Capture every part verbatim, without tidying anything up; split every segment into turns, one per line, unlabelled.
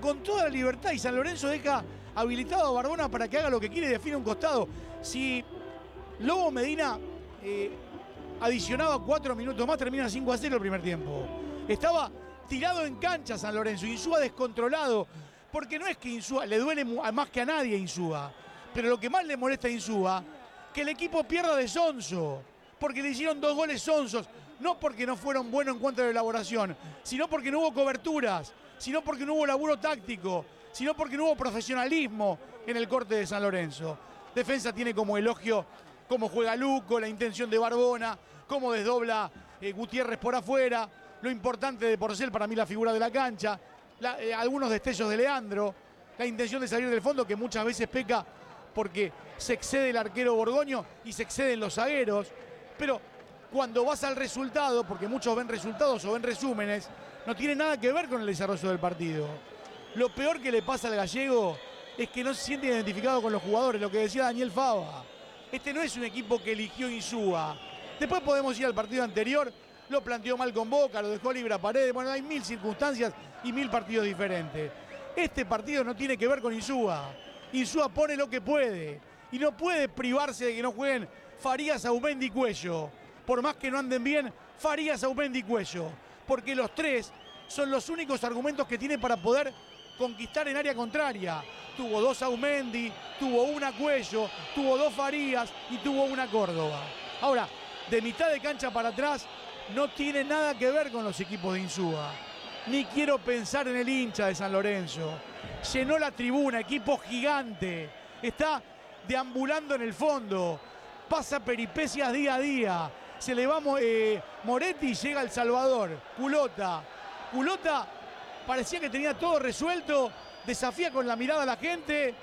con toda la libertad, y San Lorenzo deja habilitado a Barbona para que haga lo que quiere y define un costado. Si Lobo Medina eh, adicionaba cuatro minutos más, termina cinco a cero el primer tiempo. Estaba tirado en cancha San Lorenzo, Insúa descontrolado, porque no es que Insúa, le duele más que a nadie a Insúa, pero lo que más le molesta a Insúa, que el equipo pierda de sonso, porque le hicieron dos goles sonsos, no porque no fueron buenos en cuanto a la elaboración, sino porque no hubo coberturas, sino porque no hubo laburo táctico, sino porque no hubo profesionalismo en el corte de San Lorenzo. Defensa tiene como elogio cómo juega Luco, la intención de Barbona, cómo desdobla eh, Gutiérrez por afuera, lo importante de Porcel, para mí la figura de la cancha, la, eh, algunos destellos de Leandro, la intención de salir del fondo que muchas veces peca porque se excede el arquero Borgoño y se exceden los zagueros, pero cuando vas al resultado, porque muchos ven resultados o ven resúmenes, no tiene nada que ver con el desarrollo del partido. Lo peor que le pasa al gallego es que no se siente identificado con los jugadores, lo que decía Daniel Fava. Este no es un equipo que eligió Insúa. Después podemos ir al partido anterior, lo planteó mal con Boca, lo dejó libre a Paredes, bueno, hay mil circunstancias y mil partidos diferentes. Este partido no tiene que ver con Insúa. Insúa pone lo que puede y no puede privarse de que no jueguen Farías, Aumendi y Cuello. Por más que no anden bien, Farías, Aumendi y Cuello. Porque los tres son los únicos argumentos que tiene para poder conquistar en área contraria. Tuvo dos Aumendi, tuvo una Cuello, tuvo dos Farías y tuvo una Córdoba. Ahora, de mitad de cancha para atrás, no tiene nada que ver con los equipos de Insúa. Ni quiero pensar en el hincha de San Lorenzo. Llenó la tribuna, equipo gigante. Está deambulando en el fondo. Pasa peripecias día a día. Se le va eh, Moretti y llega El Salvador. Culota. Culota parecía que tenía todo resuelto. Desafía con la mirada a la gente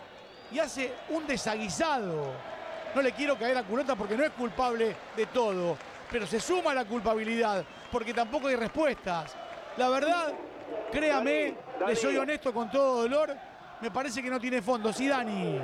y hace un desaguisado. No le quiero caer a Culota porque no es culpable de todo, pero se suma la culpabilidad porque tampoco hay respuestas. La verdad, créame, Dani, Dani. Le soy honesto con todo dolor, me parece que no tiene fondo. Sí, Dani.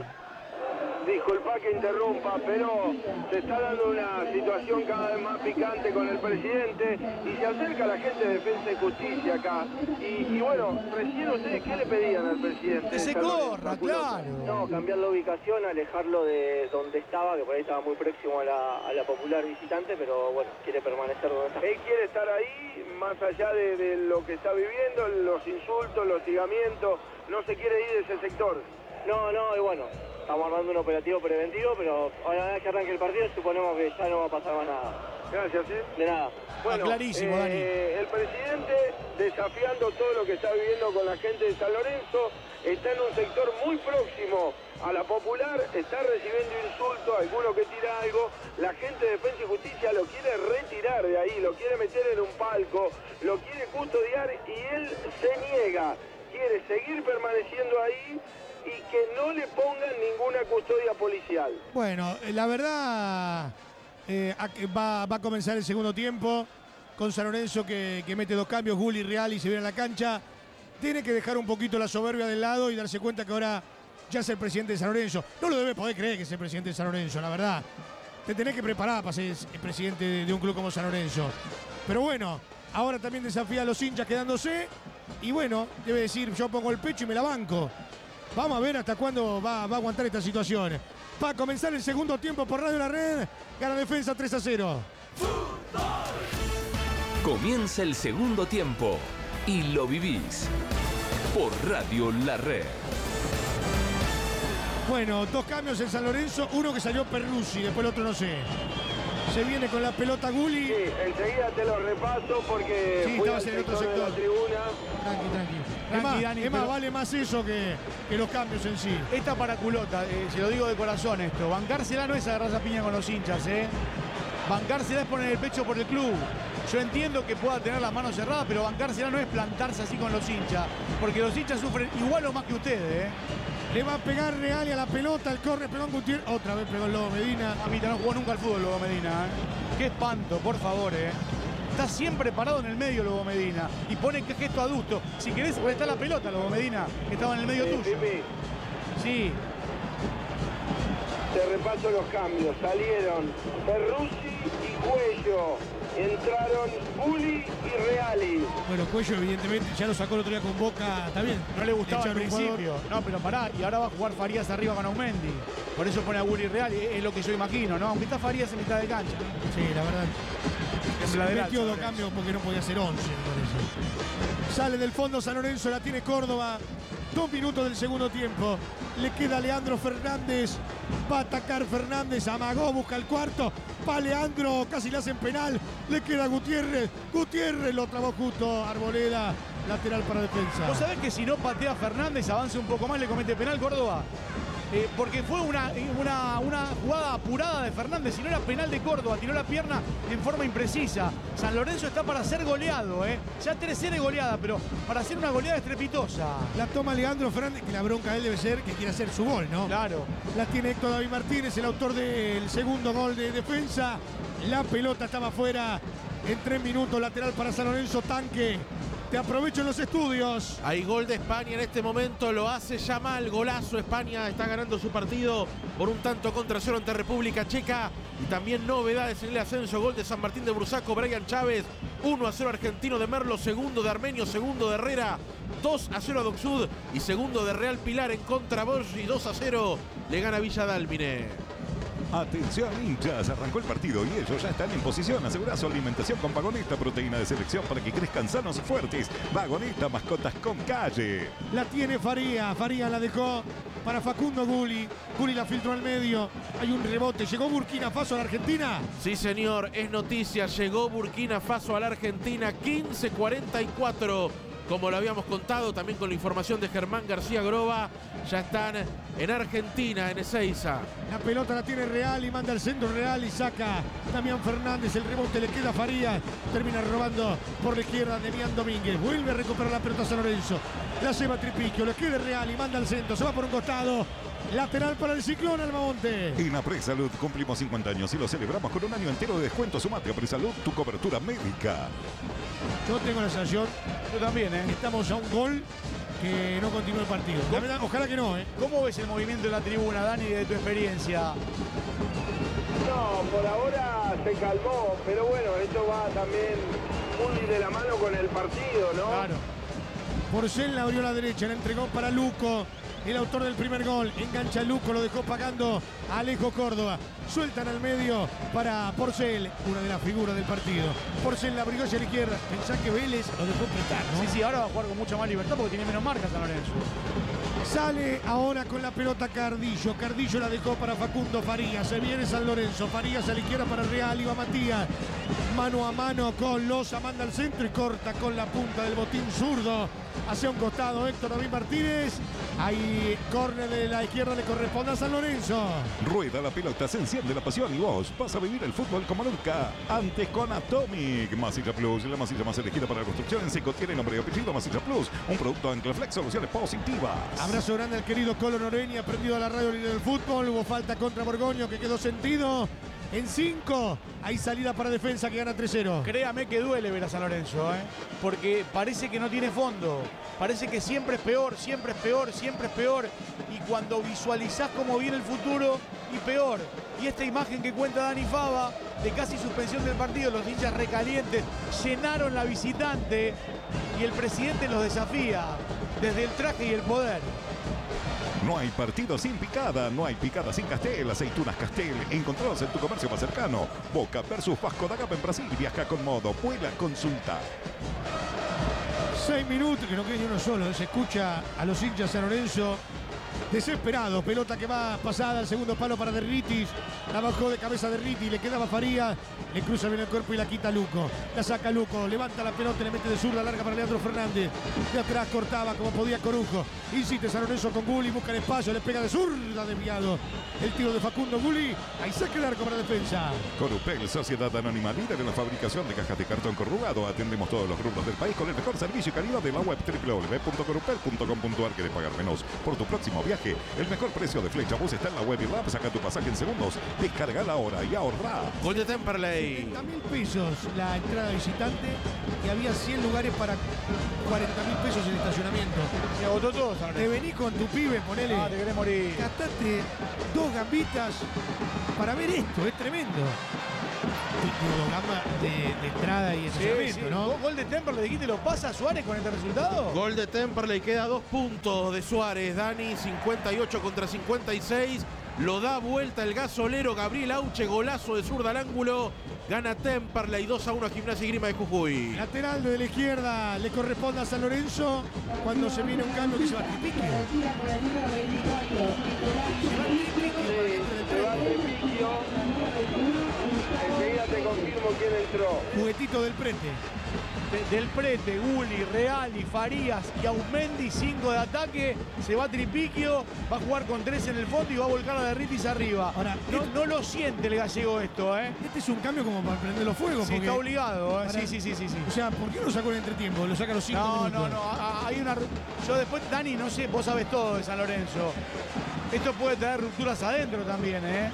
Disculpa que interrumpa, pero se está dando una situación cada vez más picante con el presidente y se acerca la gente de Defensa y Justicia acá. Y, y bueno, recién ustedes, ¿qué le pedían al presidente?
Que se corra, claro.
No, cambiar la ubicación, alejarlo de donde estaba, que por ahí estaba muy próximo a la, a la popular visitante, pero bueno, quiere permanecer donde está.
Él quiere estar ahí, más allá de, de lo que está viviendo, los insultos, los hostigamientos, no se quiere ir de ese sector.
No, no, y bueno, estamos armando un operativo preventivo, pero ahora que arranque el partido suponemos que ya no va a pasar más nada.
Gracias, ¿eh?
De nada.
Bueno,
ah, clarísimo,
eh,
Dani.
El presidente, desafiando todo lo que está viviendo con la gente de San Lorenzo, está en un sector muy próximo a la popular, está recibiendo insultos, alguno que tira algo, la gente de Defensa y Justicia lo quiere retirar de ahí, lo quiere meter en un palco, lo quiere custodiar y él se niega, quiere seguir permaneciendo ahí y que no le pongan ninguna custodia policial.
Bueno, la verdad eh, va, va a comenzar el segundo tiempo con San Lorenzo que, que mete dos cambios, Gulli, Real y se viene a la cancha. Tiene que dejar un poquito la soberbia del lado y darse cuenta que ahora ya es el presidente de San Lorenzo. No lo debe poder creer que es el presidente de San Lorenzo, la verdad. Te tenés que preparar para ser el presidente de, de un club como San Lorenzo. Pero bueno, ahora también desafía a los hinchas quedándose y bueno, debe decir yo pongo el pecho y me la banco. Vamos a ver hasta cuándo va, va a aguantar esta situación. Va a comenzar el segundo tiempo por Radio La Red. Gana Defensa tres a cero.
Comienza el segundo tiempo y lo vivís por Radio La Red.
Bueno, dos cambios en San Lorenzo. Uno que salió Perruzzi, después el otro no sé. Se viene con la pelota Gulli.
Sí, enseguida te lo repaso porque
sí,
fui
estabas
al
en el otro
sector de
sector.
la tribuna.
Tranqui, tranqui.
Tranqui,
Es más,
Dani,
es más
pero-
vale más eso que, que los cambios en sí.
Esta para Culota, eh, se lo digo de corazón esto. Bancársela no es agarrar a piña con los hinchas, ¿eh? Bancársela es poner el pecho por el club. Yo entiendo que pueda tener las manos cerradas, pero bancársela no es plantarse así con los hinchas. Porque los hinchas sufren igual o más que ustedes, ¿eh?
Le va a pegar Real y a la pelota, el córner pegó en Gutiérrez. Otra vez pegó el Lobo Medina.
Mamita, no jugó nunca al fútbol Lobo Medina, ¿eh? Qué espanto, por favor, ¿eh? Está siempre parado en el medio Lobo Medina. Y pone que gesto adusto. Si querés, pues está la pelota Lobo Medina, que estaba en el medio
Sí,
tuyo.
Pipi,
Sí.
te repaso los cambios. Salieron Perruzzi y Cuello. Entraron Gulli y Reali.
Bueno, Cuello evidentemente ya lo sacó el otro día con Boca, está bien.
No le gustaba al
Echaron un
principio.
jugador.
No, pero pará, y ahora va a jugar Farías arriba con Aumendi. Por eso pone a Gulli Real, es, es lo que yo imagino, ¿no? Aunque está Farías en mitad de cancha.
Sí, la verdad.
En la del
Metió
alza,
dos
Lorenzo.
cambios porque no podía ser once, me parece. Sale del fondo San Lorenzo, la tiene Córdoba. Dos minutos del segundo tiempo. Le queda Leandro Fernández. Va a atacar Fernández. Amagó, busca el cuarto. Va Leandro, casi le hacen penal. Le queda Gutiérrez. Gutiérrez lo trabó justo. Arboleda, lateral para defensa.
¿Vos sabés que si no patea Fernández, avanza un poco más, le comete penal Córdoba? Eh, porque fue una, una, una jugada apurada de Fernández, si no era penal de Córdoba, tiró la pierna en forma imprecisa. San Lorenzo está para ser goleado, ¿eh? Ya tres cero de goleada, pero para hacer una goleada estrepitosa.
La toma Leandro Fernández, que la bronca de él debe ser que quiere hacer su gol, ¿no?
Claro.
La tiene Héctor David Martínez, el autor del segundo gol de defensa. La pelota estaba fuera en tres minutos, lateral para San Lorenzo, Tanque. Te aprovecho en los estudios.
Hay gol de España en este momento, lo hace Yamal, golazo. España está ganando su partido por un tanto contra cero ante República Checa. Y también novedades en el ascenso, gol de San Martín de Bursaco, Brian Chávez. uno a cero argentino de Merlo, segundo de Armenio, segundo de Herrera. dos a cero a Docsud y segundo de Real Pilar en contra Borgi. dos a cero le gana Villa Dálmine.
Atención hinchas, arrancó el partido y ellos ya están en posición. Asegura su alimentación con Vagoneta, proteína de selección para que crezcan sanos y fuertes. Vagoneta, mascotas con calle.
La tiene Faría, Faría la dejó para Facundo Gulli. Gulli la filtró al medio. Hay un rebote, llegó Burkina Faso a la Argentina.
Sí señor, es noticia, llegó Burkina Faso a la Argentina, quince cuarenta y cuatro. Como lo habíamos contado, también con la información de Germán García Groba, ya están en Argentina, en Ezeiza.
La pelota la tiene Real y manda al centro Real y saca Damián Fernández. El rebote le queda a Farías. Termina robando por la izquierda Demián Domínguez. Vuelve a recuperar la pelota San Lorenzo. La lleva Tripiquio, le queda Real y manda al centro. Se va por un costado. Lateral para el Ciclón Almamonte.
En Apresalud cumplimos cincuenta años y lo celebramos con un año entero de descuento. Sumate a Apresalud, tu cobertura médica.
Yo tengo la sensación
Yo también, ¿eh?
que estamos a un gol que no continúe el partido. La verdad, ojalá que no, ¿eh?
¿Cómo ves el movimiento de la tribuna, Dani, de tu experiencia?
No, por ahora se calmó, pero bueno, esto va también muy de la mano con el partido, ¿no?
Claro.
Porcel la abrió a la derecha, la entregó para Luco, el autor del primer gol. Engancha Luco, lo dejó pagando a Alejo Córdoba. Sueltan al medio para Porcel, una de las figuras del partido. Porcel la abrigó hacia la izquierda. Pensá que Vélez lo dejó apretar, ¿no?
Sí, sí, ahora va a jugar con mucha más libertad porque tiene menos marcas San Lorenzo.
Sale ahora con la pelota Cardillo. Cardillo la dejó para Facundo Farías. Se viene San Lorenzo. Farías a la izquierda para Real. Iba Matías. Mano a mano con Loza. Manda al centro y corta con la punta del botín zurdo. Hacia un costado Héctor David Martínez. Ahí córner de la izquierda le corresponde a San Lorenzo.
Rueda la pelota, se enciende la pasión y vos vas a vivir el fútbol como nunca. Antes con Atomic. Masilla Plus, la masilla más elegida para la construcción en seco. Tiene nombre y apellido Masilla Plus. Un producto de Anclaflex, soluciones positivas.
Abrazo grande al querido Colo Noreni, aprendido a la radio líder del fútbol. Hubo falta contra Borgoño que quedó sentido. En cinco, hay salida para defensa que gana tres cero.
Créame que duele ver a San Lorenzo, ¿eh? Porque parece que no tiene fondo. Parece que siempre es peor, siempre es peor, siempre es peor. Y cuando visualizás cómo viene el futuro, y peor. Y esta imagen que cuenta Dani Fava, de casi suspensión del partido, los hinchas recalientes, llenaron la visitante y el presidente los desafía desde el traje y el poder.
No hay partido sin picada, no hay picada sin Castel, aceitunas Castel, encontrados en tu comercio más cercano. Boca versus Vasco da Gama en Brasil, viaja con modo, vuela, consulta.
Seis minutos, que no quede ni uno solo, se escucha a los hinchas San Lorenzo desesperados. Pelota que va pasada al segundo palo para Derritis, la bajó de cabeza Derritis, le quedaba Faría, le cruza bien el cuerpo y la quita Luco. La saca Luco, levanta la pelota y le mete de zurda larga para Leandro Fernández. De atrás cortaba como podía Corujo. Insiste San Lorenzo con Gulli, busca el espacio, le pega de zurda, desviado. El tiro de Facundo Gulli, ahí saca el arco para defensa.
Corupel, Sociedad Anónima líder en la fabricación de cajas de cartón corrugado. Atendemos todos los rubros del país con el mejor servicio y calidad de la web doble u doble u doble u punto corupel punto com punto a r. ¿Querés pagar menos por tu próximo viaje? El mejor precio de Flecha Bus está en la web y la app. Saca tu pasaje en segundos. Descarga ahora y ahorrá.
Gol de Temperley.
setenta mil pesos la entrada visitante y había cien lugares para cuarenta mil pesos el estacionamiento.
Se agotó todo, San
Te
Lorenzo.
venís con tu pibe, ponele.
Ah, te querés morir.
Gastate dos gambitas para ver esto, es tremendo. gama de, de entrada y estacionamiento,
sí, sí.
¿no?
Gol de Temperley, dijiste, ¿lo pasa Suárez con este resultado?
Gol de Temperley, queda dos puntos de Suárez. Dani, cincuenta y ocho contra cincuenta y seis. Lo da vuelta el gasolero Gabriel Auche, golazo de zurda al ángulo. Gana Temperley dos a uno a Gimnasia y Grima de Jujuy.
Lateral de la izquierda le corresponde a San Lorenzo cuando se viene un cambio que se va a Tripiquio.
Se va Tripiquio. Enseguida te confirmo quién entró.
Juguetito del Prete.
De, del Prete, Gulli, Reali, Farías y Ausmendi, cinco de ataque. Se va Tripiquio, va a jugar con tres en el fondo y va a volcar a Derritis arriba.
Ahora,
no,
este,
no lo siente el gallego esto, ¿eh?
Este es un cambio como para prender los fuegos.
Sí,
porque
está obligado, ¿eh?
para,
Sí, sí, sí, sí, sí.
O sea, ¿por qué no lo sacó en entretiempo? Lo saca a los cinco
No,
minutos.
no, no. a- Hay una. Yo después, Dani, no sé, vos sabés todo de San Lorenzo. Esto puede traer rupturas adentro también, ¿eh?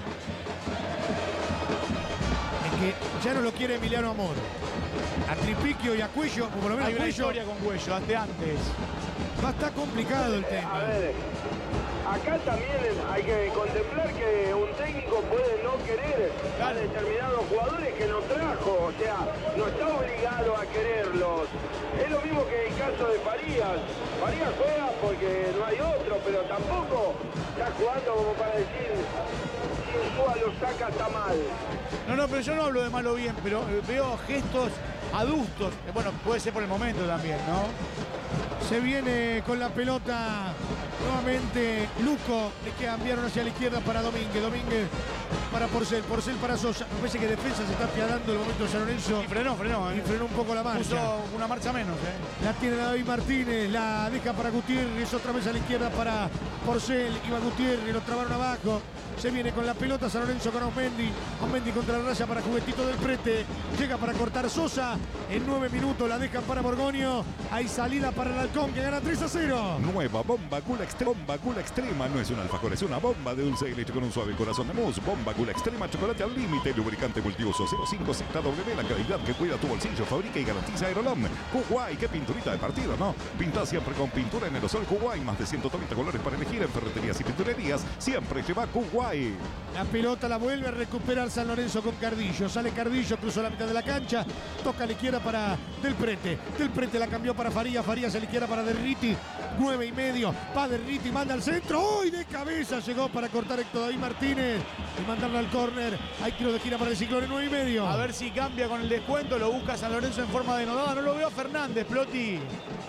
Es que ya no lo quiere Emiliano Amor. A Tripiquio y a Cuello, o por lo menos
Hay una
Cuello,
historia con Cuello, hasta antes.
va a estar complicado el
A
tema.
ver, acá también hay que contemplar que un técnico puede no querer a determinados jugadores que no trajo, o sea, no está obligado a quererlos. Es lo mismo que el caso de Farías. Farías juega porque no hay otro, pero tampoco está jugando como para decir si Insúa lo saca está mal.
No, no, pero yo no hablo de malo bien, pero eh, veo gestos adustos. Eh, Bueno, puede ser por el momento también, ¿no?
Se viene con la pelota nuevamente Luco, le cambiaron hacia la izquierda para Domínguez, Domínguez para Porcel, Porcel para Sosa. Me parece que defensa se está apiadando el momento de San Lorenzo
Y frenó, frenó,
y
¿eh?
frenó un poco la marcha.
Puso una marcha menos, ¿eh?
La tiene David Martínez, la deja para Gutiérrez, otra vez a la izquierda para Porcel, iba Gutiérrez, lo trabaron abajo. Se viene con la pelota San Lorenzo con Ausmendi. Ausmendi contra la raya para Juguetito del Prete. Llega para cortar Sosa. En nueve minutos la dejan para Borgoño. Hay salida para el Halcón que gana tres a cero.
Nueva bomba Gula Extrema. Bomba Gula Extrema no es un alfajor, es una bomba de dulce de leche con un suave corazón de mousse. Bomba Gula Extrema, chocolate al límite, lubricante multiuso cero cinco Z W, la calidad que cuida tu bolsillo, fabrica y garantiza Aerolón. Kuwait, qué pinturita de partido, ¿no? Pinta siempre con pintura en aerosol Kuwait, más de ciento treinta colores para elegir en ferreterías y pinturerías. Siempre lleva Kuwait.
La pelota la vuelve a recuperar San Lorenzo con Cardillo. Sale Cardillo, cruzó la mitad de la cancha. Toca a la izquierda para Del Prete. Del Prete la cambió para Farías. Farías a la izquierda para Derriti. Nueve y medio. Va Derriti, manda al centro. ¡Uy! De cabeza llegó para cortar Héctor David Martínez y mandarlo al córner. Hay tiro de gira para el Ciclón en nueve y medio.
A ver si cambia con el descuento. Lo busca San Lorenzo en forma denodada. No lo veo a Fernández, Ploti.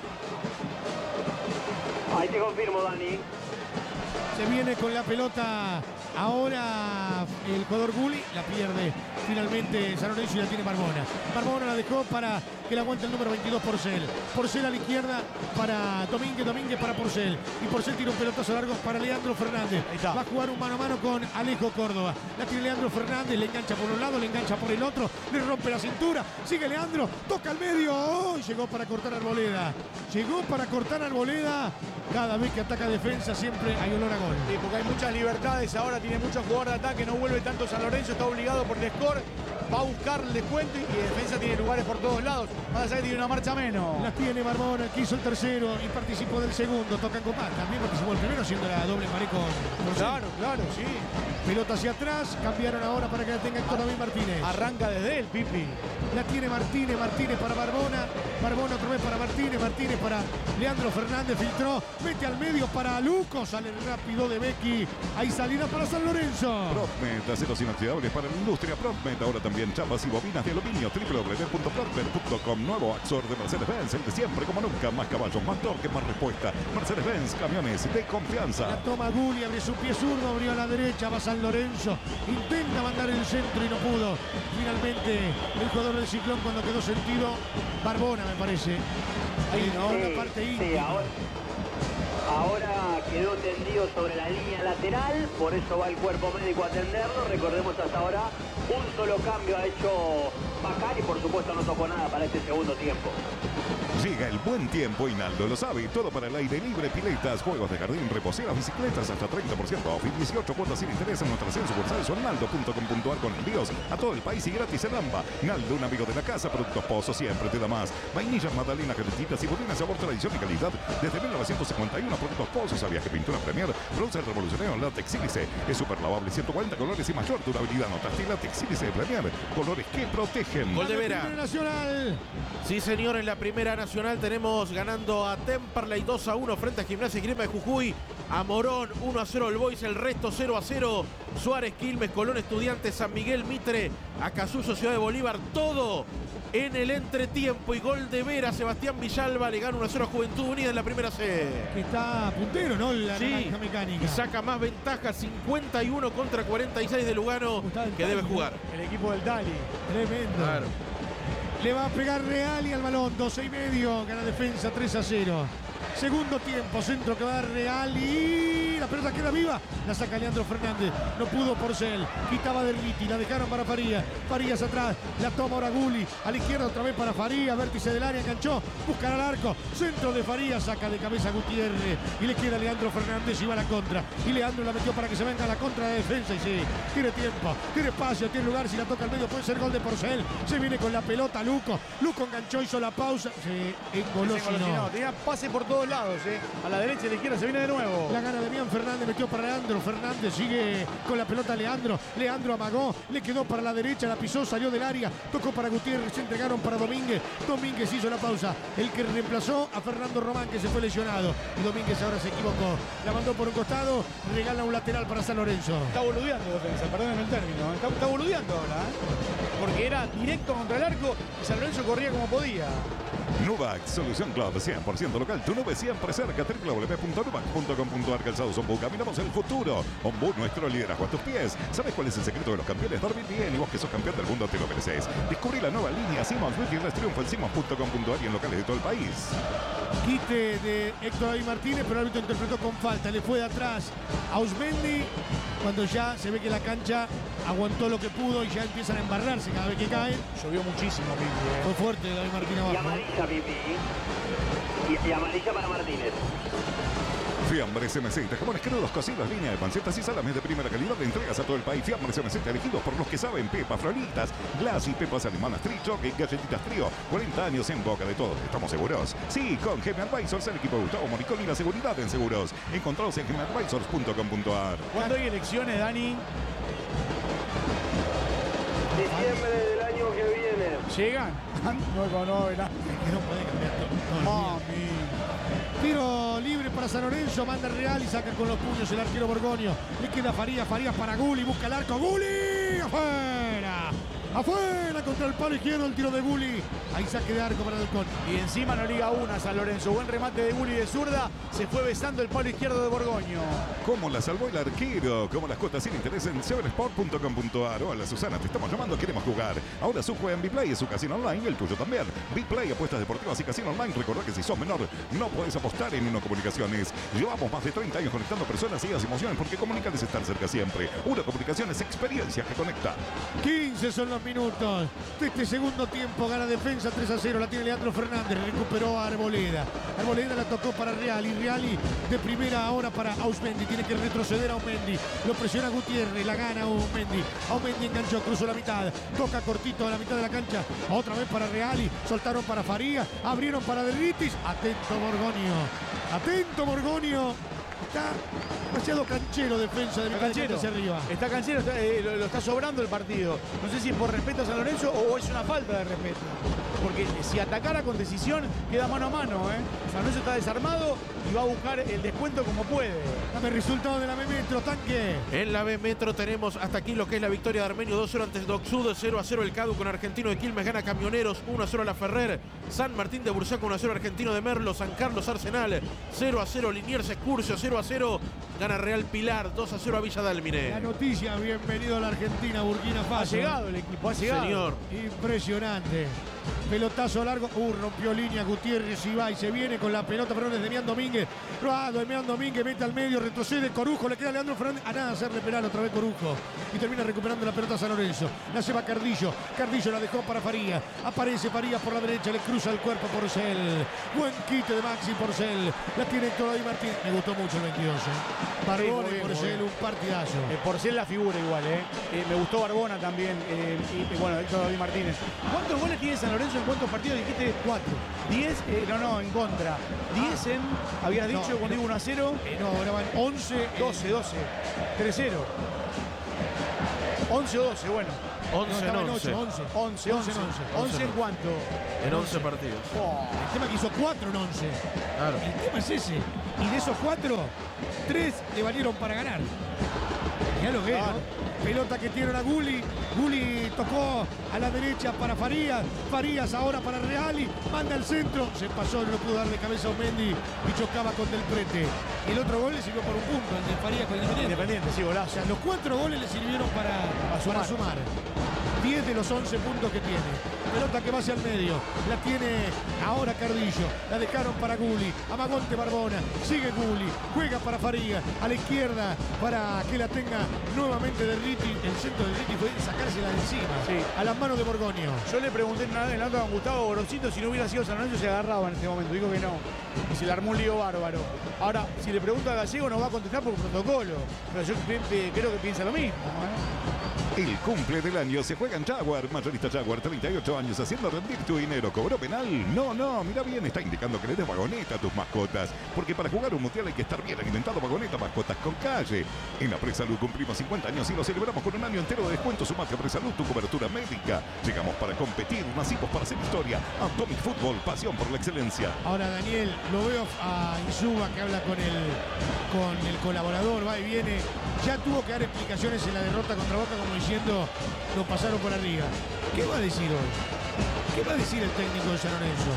Ahí te confirmo, Dani.
Se viene con la pelota ahora el jugador Gulli, la pierde finalmente San Lorenzo y la tiene Barbona. Barbona la dejó para que la aguante el número veintidós, Porcel. Porcel a la izquierda para Domínguez, Domínguez para Porcel. Y Porcel tira un pelotazo largo para Leandro Fernández.
Ahí está.
Va a jugar un mano a mano con Alejo Córdoba. La tiene Leandro Fernández, le engancha por un lado, le engancha por el otro, le rompe la cintura. Sigue Leandro, toca al medio. ¡Oh! Llegó para cortar Arboleda. Llegó para cortar Arboleda. Cada vez que ataca defensa siempre hay olor a gol.
Sí, porque hay muchas libertades. Ahora tiene muchos jugadores de ataque. No vuelve tanto San Lorenzo. Está obligado por el score. Va a buscar el descuento y defensa tiene lugares por todos lados. Más allá que tiene una marcha menos.
Las tiene Barbona, que hizo el tercero y participó del segundo. Tocan con más. También participó el primero haciendo la doble pared con Porcel.
Claro, claro, sí.
Pelota hacia atrás. Cambiaron ahora para que la tenga Héctor David Martínez.
Arranca desde él, Pipi.
La tiene Martínez, Martínez para Barbona. Barbona otra vez para Martínez, Martínez para Leandro Fernández. Filtró, mete al medio para Luco. Sale rápido de Becky. Hay salida para San Lorenzo.
Propmet, aceros inoxidables para la industria. Propmet, ahora también chapas y bobinas de aluminio. w w w punto propmet punto com. Nuevo Axor de Mercedes-Benz, el de siempre como nunca. Más caballos, más torque, más respuesta. Mercedes-Benz, camiones de confianza.
La toma Gulli, abre su pie zurdo, abrió a la derecha, va San Lorenzo. Intenta mandar el centro y no pudo. Finalmente, el jugador del Ciclón cuando quedó sentido, Barbona me parece. Ahí, ¿no?
Sí,
La parte
sí,
íntima.
ahora, ahora quedó tendido sobre la línea lateral, por eso va el cuerpo médico a atenderlo. Recordemos hasta ahora un solo cambio ha hecho Bacari y por supuesto no tocó nada para este segundo tiempo.
Llega el buen tiempo y Naldo lo sabe. Todo para el aire libre, piletas, juegos de jardín, reposeras, bicicletas, hasta treinta por ciento off y dieciocho cuotas sin interés en nuestras cien sucursales o en naldo punto com punto ar con envíos a todo el país y gratis en AMBA. Naldo, un amigo de la casa, productos Pozo, siempre te da más. Vainillas, magdalenas, galletitas y budines, sabor, tradición y calidad. Desde mil novecientos cincuenta y uno, productos Pozo, sabías que pintura Premier, bronce revolucionario, látex sílice, es super lavable, ciento cuarenta colores y mayor durabilidad. Notaste látex sílice de Premier, colores que protegen.
Gol de Vera.
Nacional.
Sí, señor, en la Primera Nacional tenemos ganando a Temperley dos a uno frente a Gimnasia y Grima de Jujuy. A Morón uno a cero el Boys, el resto cero a cero. Suárez, Quilmes, Colón, Estudiantes, San Miguel, Mitre, Acasuso, Ciudad de Bolívar, todo en el entretiempo. Y gol de Vera, Sebastián Villalba le gana uno a cero a Juventud Unida en la Primera C.
Que está puntero, ¿no? La
Sí,
naranja mecánica.
y saca más ventaja, cincuenta y uno contra cuarenta y seis de Lugano, que debe jugar.
El equipo del Dali.
Tremendo.
Claro.
Le va a pegar Real y al balón, doce y medio, gana defensa tres a cero. Segundo tiempo, centro que va a dar Real y la pelota queda viva. La saca Leandro Fernández, no pudo Porcel, quitaba de Riti, la dejaron para Farías. Farías atrás, la toma ahora Gulli, a la izquierda otra vez para Farías, vértice del área, enganchó, busca al arco, centro de Farías, saca de cabeza Gutiérrez y le queda Leandro Fernández y va a la contra. Y Leandro la metió para que se venga a la contra de defensa y sí, tiene tiempo, tiene espacio, tiene lugar, si la toca al medio puede ser gol de Porcel. Se viene con la pelota Luco, Luco enganchó, hizo la pausa, se engoló,
Se engolosinó. Tenía pase por todos lados, ¿eh? A la derecha y a la izquierda, se viene de nuevo.
La gana de Bian Fernández, metió para Leandro. Fernández sigue con la pelota Leandro. Leandro amagó, le quedó para la derecha, la pisó, salió del área, tocó para Gutiérrez, se entregaron para Domínguez. Domínguez hizo la pausa, el que reemplazó a Fernando Román, que se fue lesionado. Y Domínguez ahora se equivocó. La mandó por un costado, regala un lateral para San Lorenzo.
Está boludeando defensa, perdónenme el término. Está, está boludeando ahora, ¿eh? Porque era directo contra el arco y San Lorenzo corría como podía.
Nuvac, solución club cien por ciento local. Tu nube siempre cerca. doble u doble u doble u punto nuvac punto com punto ar. Calzados Ombú. Caminamos el futuro. Ombú, nuestro liderazgo a tus pies. ¿Sabes cuál es el secreto de los campeones? Dormir bien, y vos que sos campeón del mundo te lo mereces. Descubrí la nueva línea Simons Wiki Triunfo en simons punto com punto ar y en locales de todo el país.
Quite de Héctor David Martínez, pero el árbitro interpretó con falta. Le fue de atrás a Ausmendi cuando ya se ve que la cancha aguantó lo que pudo y ya empiezan a embarrarse cada vez que caen.
Llovió muchísimo, Pipi, ¿eh?
Fue fuerte David Martínez
Y
abajo.
amarilla, Pipi. Y, y amarilla para Martínez.
Fiambres M Z, jamones crudos, cocidos, línea de pancetas y salames de primera calidad de entregas a todo el país. Fiambres M Z, elegidos por los que saben. Pepa, Floritas, Glass y Pepas alemanas, Trichoque, galletitas Trío. cuarenta años en boca de todos. ¿Estamos seguros? Sí, con Gemi Advisors, el equipo de Gustavo Moricón y la seguridad en seguros. Encontrados en gemi advisors punto com punto ar.
¿Cuándo hay elecciones, Dani?
Diciembre del año que viene.
¿Llegan? No, no, no,
Que no puede cambiar todo, todo el día.
Mami.
Tiro libre para San Lorenzo, manda Real y saca con los puños el arquero Borgoño. Le queda Farías, Farías para Gulli, busca el arco, Gulli, afuera. Afuera contra el palo izquierdo el tiro de Gulli. Ahí saque de arco para Delcón.
Y encima no liga una San Lorenzo. Buen remate de Gulli de zurda. Se fue besando el palo izquierdo de Borgoño.
¿Cómo la salvó el arquero? Como las cuotas sin interés en seven sport punto com punto ar. Hola Susana, te estamos llamando, queremos jugar. Ahora su juega en Biplay, es su casino online y el tuyo también. Biplay, apuestas deportivas y casino online. Recordá que si sos menor, no podés apostar en Uno Comunicaciones. Llevamos más de treinta años conectando personas y las emociones porque comunicar es estar cerca siempre. Uno Comunicaciones, experiencia que conecta.
quince son los minutos de este segundo tiempo. Gana defensa tres a cero. La tiene Leandro Fernández. Recuperó a Arboleda. Arboleda la tocó para Real. Y Reali de primera ahora para Ausmendi. Tiene que retroceder a Ausmendi. Lo presiona Gutiérrez. La gana Ausmendi. Ausmendi enganchó. Cruzó la mitad. Toca cortito a la mitad de la cancha. Otra vez para Reali. Soltaron para Faría. Abrieron para Derritis. Atento Borgonio. Atento Borgonio. Está demasiado canchero defensa de
Está
mitad de
canchero.
cancha hacia arriba.
Está canchero, está, eh, lo, lo está sobrando el partido. No sé si es por respeto a San Lorenzo o es una falta de respeto. Porque si atacara con decisión, queda mano a mano, ¿eh? San Lorenzo está desarmado y va a buscar el descuento como puede.
Dame el resultado de la B Metro, Tanque.
En la B Metro tenemos hasta aquí lo que es la victoria de Armenio dos a cero ante Doxudo, cero a cero el Cadu con Argentino de Quilmes, gana Camioneros, uno a cero la Ferrer, San Martín de Bursaco, uno a cero Argentino de Merlo, San Carlos Arsenal, cero a cero Liniers Excursio, cero cero a cero. Gana Real Pilar dos a cero a Villa Dálmine.
La noticia, bienvenido a la Argentina, Burkina Faso.
Ha llegado el equipo, ha llegado.
Señor.
Impresionante. Pelotazo largo. Uh, rompió línea Gutiérrez y va y se viene con la pelota. Perdón, es Demián Domínguez. Ah, Demián Domínguez mete al medio, retrocede Corujo, le queda Leandro Fernández. A nada hacerle penal otra vez Corujo. Y termina recuperando la pelota San Lorenzo. La lleva Cardillo. Cardillo la dejó para Faría. Aparece Faría por la derecha, le cruza el cuerpo Porcel. Buen quite de Maxi Porcel. La tiene Héctor David Martín. Me gustó mucho el veintidós. ¿eh? Barbona
Sí,
y Porcel, un partidazo.
Eh, Porcel la figura igual, ¿eh? Eh, me gustó Barbona también. Eh, y, y bueno, Héctor David Martínez. ¿Cuántos goles tiene San Lorenzo en cuántos partidos dijiste?
Cuatro.
diez, eh, no, no, en contra. diez en, habías dicho
no,
cuando iba uno a cero.
Eh, no, ahora van once.
doce, doce. tres cero. once o doce, bueno.
once en once.
once.
once, once.
once en once.
once en cuánto.
En once partidos.
Oh,
El tema que hizo cuatro en once.
Claro.
El tema es ese. Y de esos cuatro, tres le valieron para ganar. Ya lo que es,
Claro.
¿no? Pelota que tiene a Gulli. Gulli tocó a la derecha para Farías. Farías ahora para Reali. Manda al centro. Se pasó, no lo pudo dar de cabeza a Mendy y chocaba con Del Prete. Y el otro gol le sirvió por un punto, el de Farías con el Independiente.
Independiente, sí,
O
golazo.
sea, los cuatro goles le sirvieron para,
A sumar.
para sumar. diez de los once puntos que tiene. Pelota que va hacia el medio. La tiene ahora Cardillo. La dejaron para Gulli. Amagonte Barbona. Sigue Gulli. Juega para Faría. A la izquierda para que la tenga nuevamente de Riti. El centro de Riti fue sacársela de encima.
Sí.
A las manos de Borgoño.
Yo le pregunté una vez en la nota con Gustavo Gorosito si no hubiera sido San Lorenzo se agarraba en este momento. Dijo que no. Y se le armó un lío bárbaro. Ahora, si le pregunto a Gallego nos va a contestar por protocolo. Pero yo cre- creo que piensa lo mismo. ¿eh?
El cumple del año se juega en Jaguar. Mayorista Jaguar, treinta y ocho años, haciendo rendir tu dinero. ¿Cobró penal? No, no, mira bien, está indicando que le des vagoneta a tus mascotas. Porque para jugar un mundial hay que estar bien alimentado. Vagoneta, mascotas con calle. En la Presalud cumplimos cincuenta años y lo celebramos con un año entero de descuento. Sumate a Presalud, tu cobertura médica. Llegamos para competir, nacimos para hacer historia. Atomic Fútbol, pasión por la excelencia.
Ahora Daniel, lo veo a Insúa que habla con el, con el colaborador, va y viene. Ya tuvo que dar explicaciones en la derrota contra Boca como diciendo, lo pasaron por arriba. ¿Qué va a decir hoy? ¿Qué va a decir el técnico de San Lorenzo?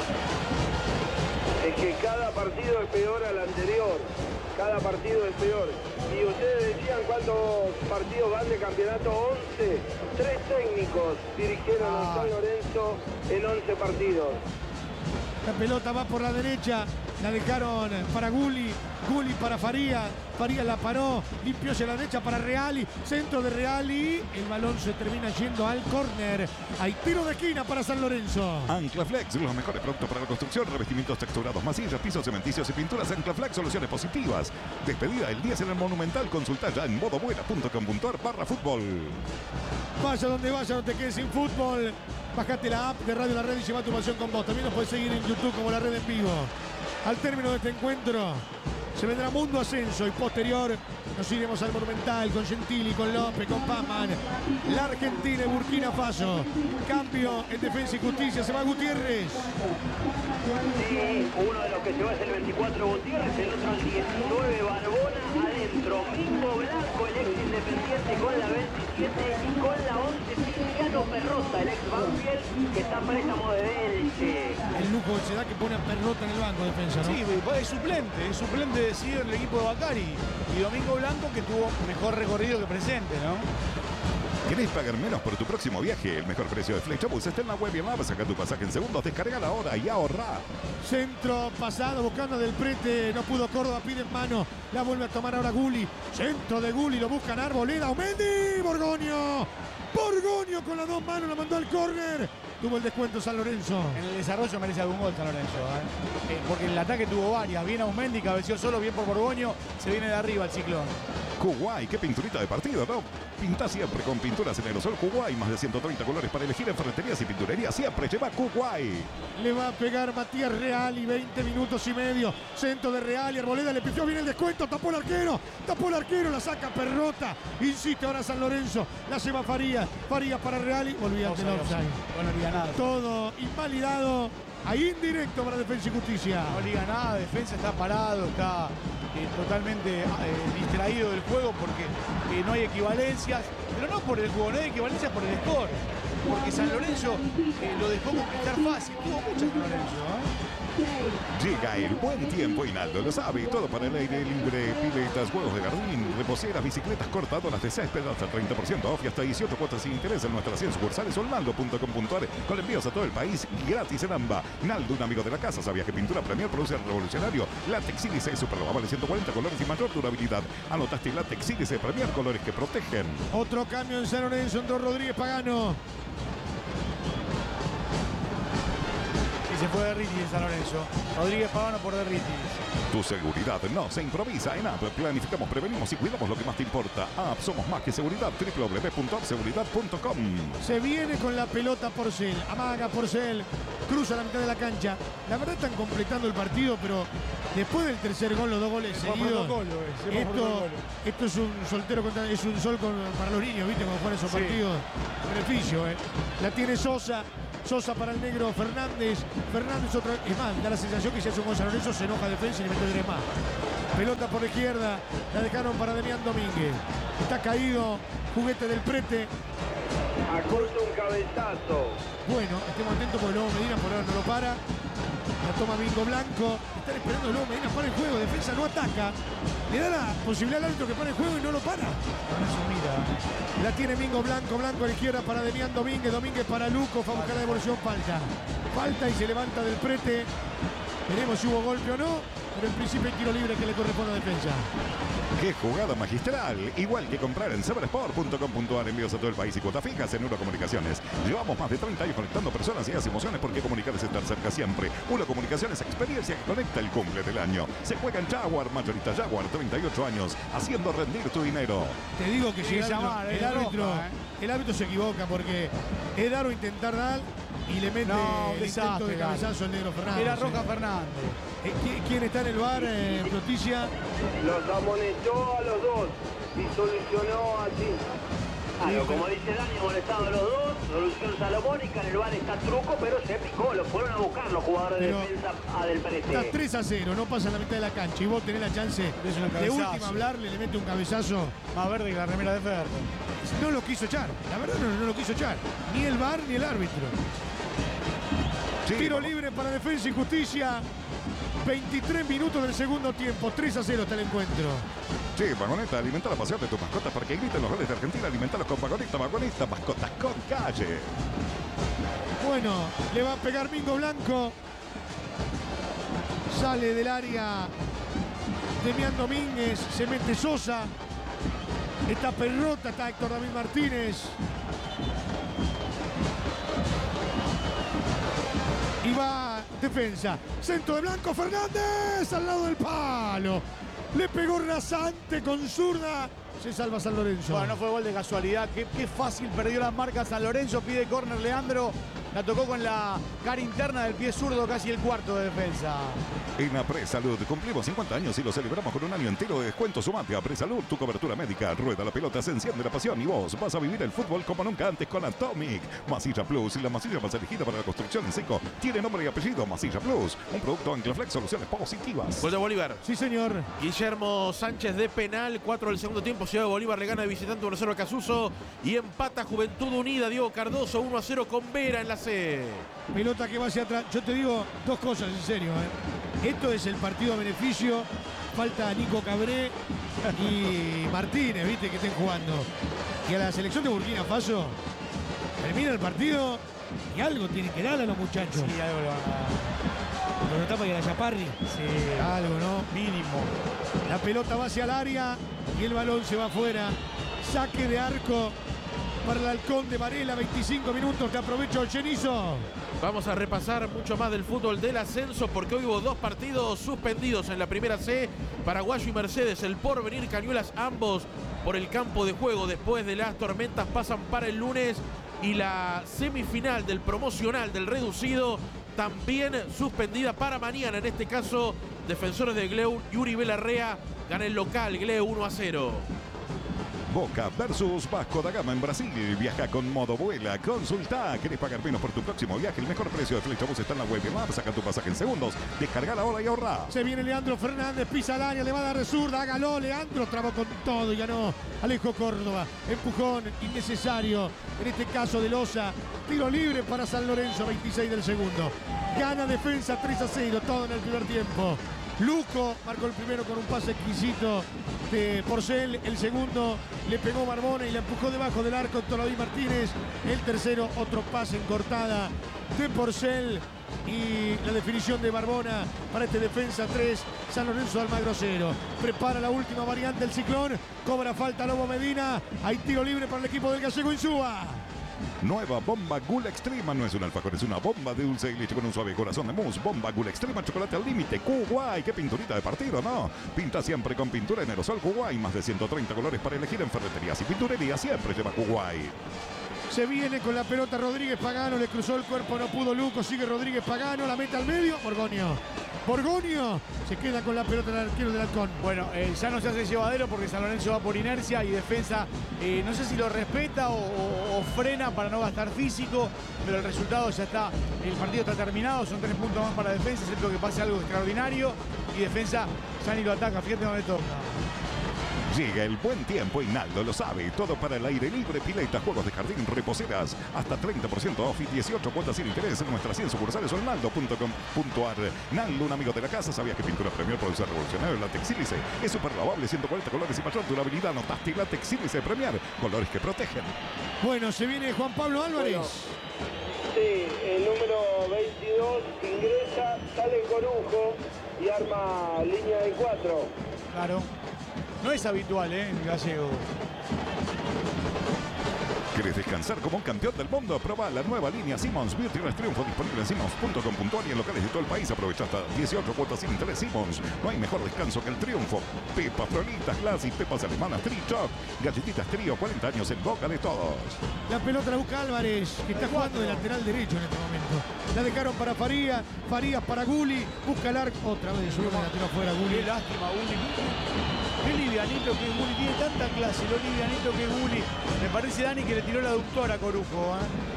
Es que cada partido es peor al anterior. Cada partido es peor. Y ustedes decían cuántos partidos van de campeonato, once. Tres técnicos dirigieron a San Lorenzo en once partidos.
La pelota va por la derecha, la dejaron para Gulli, Gulli para Faría, Faría la paró, limpió hacia la derecha para Reali, centro de Reali, el balón se termina yendo al córner. Hay tiro de esquina para San Lorenzo.
Anclaflex, los mejores productos para la construcción, revestimientos texturados, masillas, pisos cementicios y pinturas. Anclaflex, soluciones positivas. Despedida el diez en el Monumental. Consulta ya en modobuena punto com punto ar barra fútbol.
Vaya donde vaya, no te quedes sin fútbol. Bajate la app de Radio La Red y lleva tu pasión con vos. También nos puedes seguir en YouTube como La Red en Vivo. Al término de este encuentro se vendrá Mundo Ascenso y posterior nos iremos al Monumental con Gentili, con López, con Pazman. La Argentina y Burkina Faso. Cambio en Defensa y Justicia. Se va Gutiérrez.
Sí, uno de los que se va es el veinticuatro Gutiérrez, el otro el diecinueve Barbona, adentro Mingo Blanco, el ex Independiente con la veintisiete y con la once Tiziano Perrotta, el ex Banfield que está a préstamo de Elche.
El lujo que se da que pone a Perrota en el banco de defensa, ¿no?
Sí, es suplente, es suplente decidido en el equipo de Bacari. Y Domingo Blanco que tuvo mejor recorrido que presente, ¿no?
¿Querés pagar menos por tu próximo viaje? El mejor precio de Flexbus está en la web y en la app. Saca tu pasaje en segundos, descarga ahora y ahorra.
Centro pasado, buscando Del Prete, no pudo Córdoba, pide en mano, la vuelve a tomar ahora Gulli, centro de Gulli, lo buscan Arboleda, Omendi, Borgoño, Borgoño con las dos manos, la mandó al córner, tuvo el descuento San Lorenzo.
En el desarrollo merece algún gol San Lorenzo, ¿eh? Eh, porque en el ataque tuvo varias, viene Aumendi, cabeció solo, bien por Borgoño, se viene de arriba el ciclón.
Kuwait, qué pinturita de partido, ¿no? Pinta siempre con pinturas en aerosol Kuwait, más de ciento treinta colores para elegir en ferreterías y pinturerías. Siempre lleva Kuwait.
Le va a pegar Matías Reali, veinte minutos y medio. Centro de Reali, Arboleda le pifió bien el descuento, tapó el arquero, tapó el arquero, la saca Perrota. Insiste ahora San Lorenzo, la lleva Farías, Farías para Reali, olvídate el offside.
No liga nada.
Todo invalidado, ahí indirecto para Defensa y Justicia.
No liga nada, defensa está parado, está eh, totalmente eh, distraído del juego porque eh, no hay equivalencias, pero no por el juego, no hay equivalencias por el score. porque San Lorenzo eh, lo dejó conquistar fácil. Tuvo mucha San Lorenzo, ¿eh?
Llega el buen tiempo y Naldo lo sabe. Todo para el aire libre, piletas, juegos de jardín, reposeras, bicicletas, cortadoras de césped hasta treinta por ciento off y hasta dieciocho cuotas sin interés en nuestras cien sucursales o en naldo punto com punto a r con envíos a todo el país gratis en AMBA. Naldo, un amigo de la casa, sabía que pintura Premier produce revolucionario. Látex Sílice Super Lavable ciento cuarenta colores y mayor durabilidad. Anotaste Látex Sílice Premier, colores que protegen.
Otro cambio en San Lorenzo, entró Rodríguez Pagano.
Se fue Derritis en San Lorenzo. Rodríguez Pagano por Derritis.
Tu seguridad no se improvisa en App. Planificamos, prevenimos y cuidamos lo que más te importa. App, somos más que seguridad. doble u doble u doble u punto app seguridad punto com.
Se viene con la pelota Porcel. Amaga Porcel. Cruza la mitad de la cancha. La verdad están completando el partido, pero después del tercer gol, los dos goles
Se
seguidos.
protocolo, eh, se
Esto,
protocolo.
esto es un soltero contra, es un sol con- para los niños, ¿viste? Cuando juegan esos
Sí.
partidos. Beneficio, ¿eh? La tiene Sosa. Sosa para el negro Fernández. Fernández otra vez. Es más, da la sensación que si hace un gol San Lorenzo se enoja defensa y le mete tres más. Pelota por la izquierda. La dejaron para Demián Domínguez. Está caído. Juguete del Prete.
Acorta un cabezazo.
Bueno, estemos atentos porque Lobo Medina por ahora no lo para. La toma Mingo Blanco. Están esperando que Lobo Medina para el juego. Defensa no ataca. Le da la posibilidad al árbitro que para el juego y no lo para. La tiene Mingo Blanco. Blanco a la izquierda para Demián Domínguez. Domínguez para Luco. Fue a buscar la devolución. Falta. Falta y se levanta del Prete. Veremos si hubo golpe o no. Pero en principio hay tiro libre que le corresponde a defensa.
¡Qué jugada magistral! Igual que comprar en sabersport punto com punto a r, envíos a todo el país y cuotas fijas en Eurocomunicaciones. Llevamos más de treinta años conectando personas y emociones porque comunicar es estar cerca siempre. Uno Comunicaciones, experiencia que conecta el cumple del año. Se juega en Jaguar, mayorista Jaguar, treinta y ocho años, haciendo rendir tu dinero.
Te digo que si el
Tiene que
árbitro,
llamar,
el,
es
árbitro,
roja, ¿eh?
el árbitro se equivoca porque es dar o intentar dar y le mete
No,
el
desastre,
intento de
Galo.
cabezazo al negro Fernández.
Era Roja Fernández.
Eh, ¿qui- ¿Quién está en el bar, eh, Proticia?
Los amonestó a los dos y solucionó así.
Claro, como dice Dani, molestado a los dos, solución salomónica, en el bar está truco, pero se picó, lo fueron a buscar los jugadores de
Pero
defensa a Del
Está
Prete.
tres a cero, no pasa la mitad de la cancha y vos tenés la chance
Es un
de
cabezazo.
última hablarle, le mete un cabezazo.
Más verde que la remera de Ferro.
No lo quiso echar, la verdad no, no lo quiso echar. Ni el bar ni el árbitro.
Sí,
Tiro
vamos.
libre para Defensa y Justicia. veintitrés minutos del segundo tiempo, tres a cero está el encuentro.
Sí, Vagoneta, alimenta la pasión de tus mascotas para que griten los goles de Argentina. Alimentalos con Vagoneta, Vagoneta, mascotas con calle.
Bueno, le va a pegar Mingo Blanco. Sale del área Demián Domínguez, se mete Sosa. Está Perrota, está Héctor David Martínez. Y va defensa. Centro de Blanco Fernández al lado del palo. Le pegó rasante con zurda. Se salva San Lorenzo.
Bueno, no fue gol de casualidad. Qué, qué fácil perdió las marcas San Lorenzo. Pide córner Leandro. La tocó con la cara interna del pie zurdo, casi el cuarto de defensa.
En Apresalud cumplimos cincuenta años y lo celebramos con un año entero de descuento. Sumate a Apresalud, tu cobertura médica. Rueda la pelota, se enciende la pasión y vos vas a vivir el fútbol como nunca antes con Atomic. Masilla Plus, la masilla más elegida para la construcción en seco. Tiene nombre y apellido Masilla Plus. Un producto Anclaflex, soluciones positivas.
Gol de Bolívar.
Sí, señor.
Guillermo Sánchez de penal, cuatro del segundo tiempo. Ciudad de Bolívar le gana de visitante uno a cero a Casuso y empata Juventud Unida. Diego Cardoso uno a cero con Vera en la C.
Pelota que va hacia atrás. Yo te digo dos cosas, en serio. ¿eh? Esto es el partido a beneficio. Falta Nico Cabré y Martínez, viste, que estén jugando. Y a la selección de Burkina Faso termina el partido y algo tiene que darle a los muchachos.
Sí, algo le van a dar.
¿Lo notás para que la Chaparri?
Sí,
Algo, ¿no?
mínimo.
La pelota va hacia el área y el balón se va afuera. Saque de arco para el Halcón de Varela. veinticinco minutos. Te aprovecho, Chenizo.
Vamos a repasar mucho más del fútbol del ascenso porque hoy hubo dos partidos suspendidos en la primera C. Paraguayo y Mercedes, el Porvenir, Cañuelas, ambos por el campo de juego. Después de las tormentas pasan para el lunes y la semifinal del promocional del reducido también suspendida para mañana. En este caso, Defensores de Gleu, Yuri Belarrea gana el local, Gleu uno a cero.
Boca versus Vasco da Gama en Brasil. Viaja con Modo Vuela. Consulta. ¿Querés pagar menos por tu próximo viaje? El mejor precio de Flechabús está en la web. Map. Saca tu pasaje en segundos. Descarga ahora y ahorra.
Se viene Leandro Fernández, pisa al área, le va a dar de zurda, hágalo. Leandro trabó con todo y ganó Alejo Córdoba. Empujón innecesario, en este caso de Loza. Tiro libre para San Lorenzo, veintiséis del segundo. Gana Defensa tres a cero, todo en el primer tiempo. Luco marcó el primero con un pase exquisito de Porcel. El segundo le pegó Barbona y la empujó debajo del arco Tolodí Martínez. El tercero, otro pase en cortada de Porcel. Y la definición de Barbona para este Defensa tres, San Lorenzo de Almagro cero. Prepara la última variante el Ciclón. Cobra falta Lobo Medina. Hay tiro libre para el equipo del Gallego Insúa.
Nueva Bomba Gula Extrema. No es un alfajor, es una bomba de dulce y leche con un suave corazón de mousse. Bomba Gula Extrema, chocolate al límite. Kuwai, qué pinturita de partido, ¿no? Pinta siempre con pintura en aerosol Kuwai. Más de ciento treinta colores para elegir en ferreterías y pinturerías. Siempre lleva Kuwai.
Se viene con la pelota Rodríguez Pagano, le cruzó el cuerpo, no pudo Luco, sigue Rodríguez Pagano, la mete al medio, Borgoño. Borgoño se queda con la pelota del arquero del Halcón.
Bueno, eh, ya no se hace llevadero porque San Lorenzo va por inercia y Defensa, eh, no sé si lo respeta o, o, o frena para no gastar físico, pero el resultado ya está, el partido está terminado, son tres puntos más para Defensa, excepto que pase algo extraordinario y Defensa ya ni lo ataca, fíjate dónde toca.
Llega el buen tiempo y Naldo lo sabe. Todo para el aire libre, pileta, juegos de jardín, reposeras. Hasta treinta por ciento off y dieciocho cuotas sin interés en nuestras cien sucursales o en naldo punto com punto ar. Naldo, un amigo de la casa, sabía que Pintura Premier produce revolucionario el látex sílice. Es súper lavable, ciento cuarenta colores y mayor durabilidad. Notaste látex sílice Premier, colores que protegen.
Bueno, se viene Juan Pablo Álvarez.
Bueno, sí, el número veintidós ingresa, sale Corujo y arma línea de cuatro.
Claro. No es habitual, ¿eh? En Gallego.
¿Querés descansar como un campeón del mundo? Proba la nueva línea Simmons. Virtual Triunfo disponible en Simmons punto com punto ar y en locales de todo el país. Aprovecha hasta dieciocho cuotas sin interés. Simmons. No hay mejor descanso que el triunfo. Pepas Frolitas, Glass y pepas alemanas Tri-Choc. Galletitas Trío, cuarenta años en boca de todos.
La pelota la busca Álvarez, que está jugando de lateral derecho en este momento. La dejaron para Faría, Farías para Guli. Busca el arco. Otra vez subió la tiró afuera Guli.
Qué lástima, Guli. Qué livianito que es Guli, tiene tanta clase, lo livianito que es Guli. Me parece, Dani, que le tiró la aductora a Corujo, ¿eh?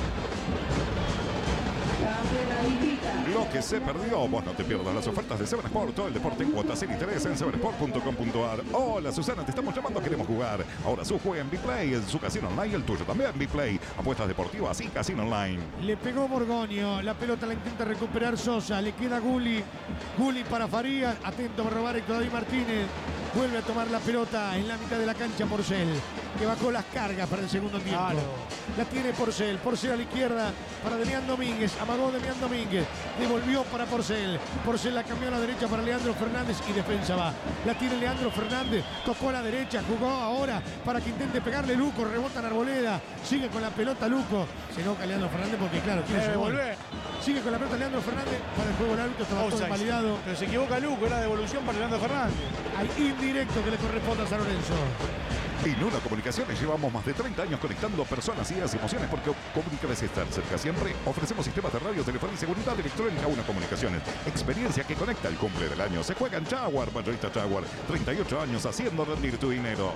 Lo que se perdió, vos no te pierdas las ofertas de Seven Sport, todo el deporte en cuotas sin interés en seven sport punto com punto ar. Hola Susana, te estamos llamando, queremos jugar. Ahora su juega en B-Play, en su casino online, el tuyo también en B-Play. Apuestas deportivas y casino online.
Le pegó Borgoño, la pelota la intenta recuperar Sosa, le queda Guli. Guli para Farías, atento para robar Héctor David Martínez. Vuelve a tomar la pelota en la mitad de la cancha Porcel, que bajó las cargas para el segundo tiempo. Claro. La tiene Porcel, Porcel a la izquierda para Demián Domínguez, amagó Demián Domínguez, devolvió para Porcel, Porcel la cambió a la derecha para Leandro Fernández y Defensa va. La tiene Leandro Fernández, tocó a la derecha, jugó ahora para que intente pegarle Luco, rebota en Arboleda, sigue con la pelota Luco, se enoja Leandro Fernández porque claro, quiere
eh, volver.
Sigue con la pelota Leandro Fernández, para el juego el árbitro estaba todo invalidado.
Pero se equivoca Luco, era devolución para Leandro Fernández.
Hay indirecto que le corresponde a San Lorenzo.
En Una Comunicaciones llevamos más de treinta años conectando personas, ideas y emociones porque comunicar es estar cerca siempre. Ofrecemos sistemas de radio, telefonía y seguridad electrónica. Una Comunicaciones. Experiencia que conecta el cumple del año. Se juega en Jaguar, mayorista Jaguar. treinta y ocho años haciendo rendir tu dinero.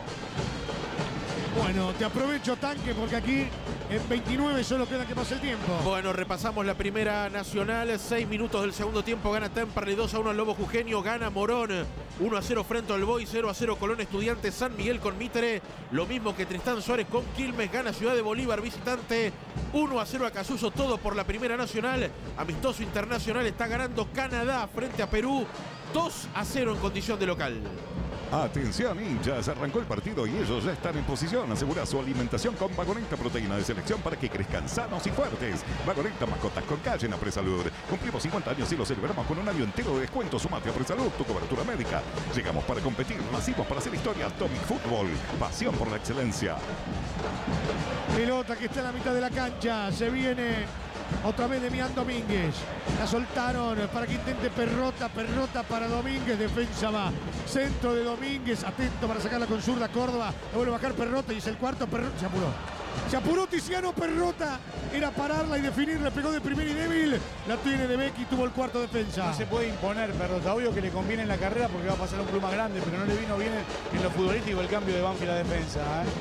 Bueno, te aprovecho, Tanque, porque aquí en veintinueve solo queda que pase el tiempo.
Bueno, repasamos la primera nacional. seis minutos del segundo tiempo. Gana Temperley dos a uno al Lobo Jujeño. Gana Morón uno a cero frente al Boy. cero a cero Colón Estudiantes. San Miguel con Mitre. Lo mismo que Tristán Suárez con Quilmes. Gana Ciudad de Bolívar visitante. uno a cero a Casuso. Todo por la primera nacional. Amistoso internacional. Está ganando Canadá frente a Perú. dos a cero en condición de local.
Atención hinchas, arrancó el partido y ellos ya están en posición. Asegura su alimentación con Vagoneta, proteína de selección para que crezcan sanos y fuertes. Vagoneta, mascotas con calle en Apresalud. Cumplimos cincuenta años y lo celebramos con un año entero de descuento. Sumate a Apresalud, tu cobertura médica. Llegamos para competir, nacimos para hacer historia. Atomic Fútbol, pasión por la excelencia.
Pelota que está en la mitad de la cancha, se viene otra vez Demián Domínguez. La soltaron para que intente Perrota, Perrota para Domínguez, Defensa va. Centro de Domínguez, atento para sacarla con zurda Córdoba. Le vuelve a bajar Perrota y es el cuarto, Perrota se apuró. Se apuró Tiziano Perrota. Era pararla y definir, le pegó de primer y débil. La tiene de Becky, tuvo el cuarto defensa.
No se puede imponer, Perrota. Obvio que le conviene en la carrera porque va a pasar un club más grande, pero no le vino bien en lo futbolístico el cambio de Banfield a la defensa.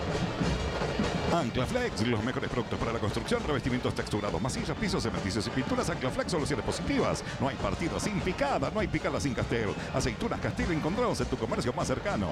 ¿eh?
Anclaflex, los mejores productos para la construcción, revestimientos texturados, masillas, pisos, cementicios y pinturas. Anclaflex, soluciones positivas. No hay partida sin picada, no hay picada sin Castel. Aceitunas Castel encontrados en tu comercio más cercano.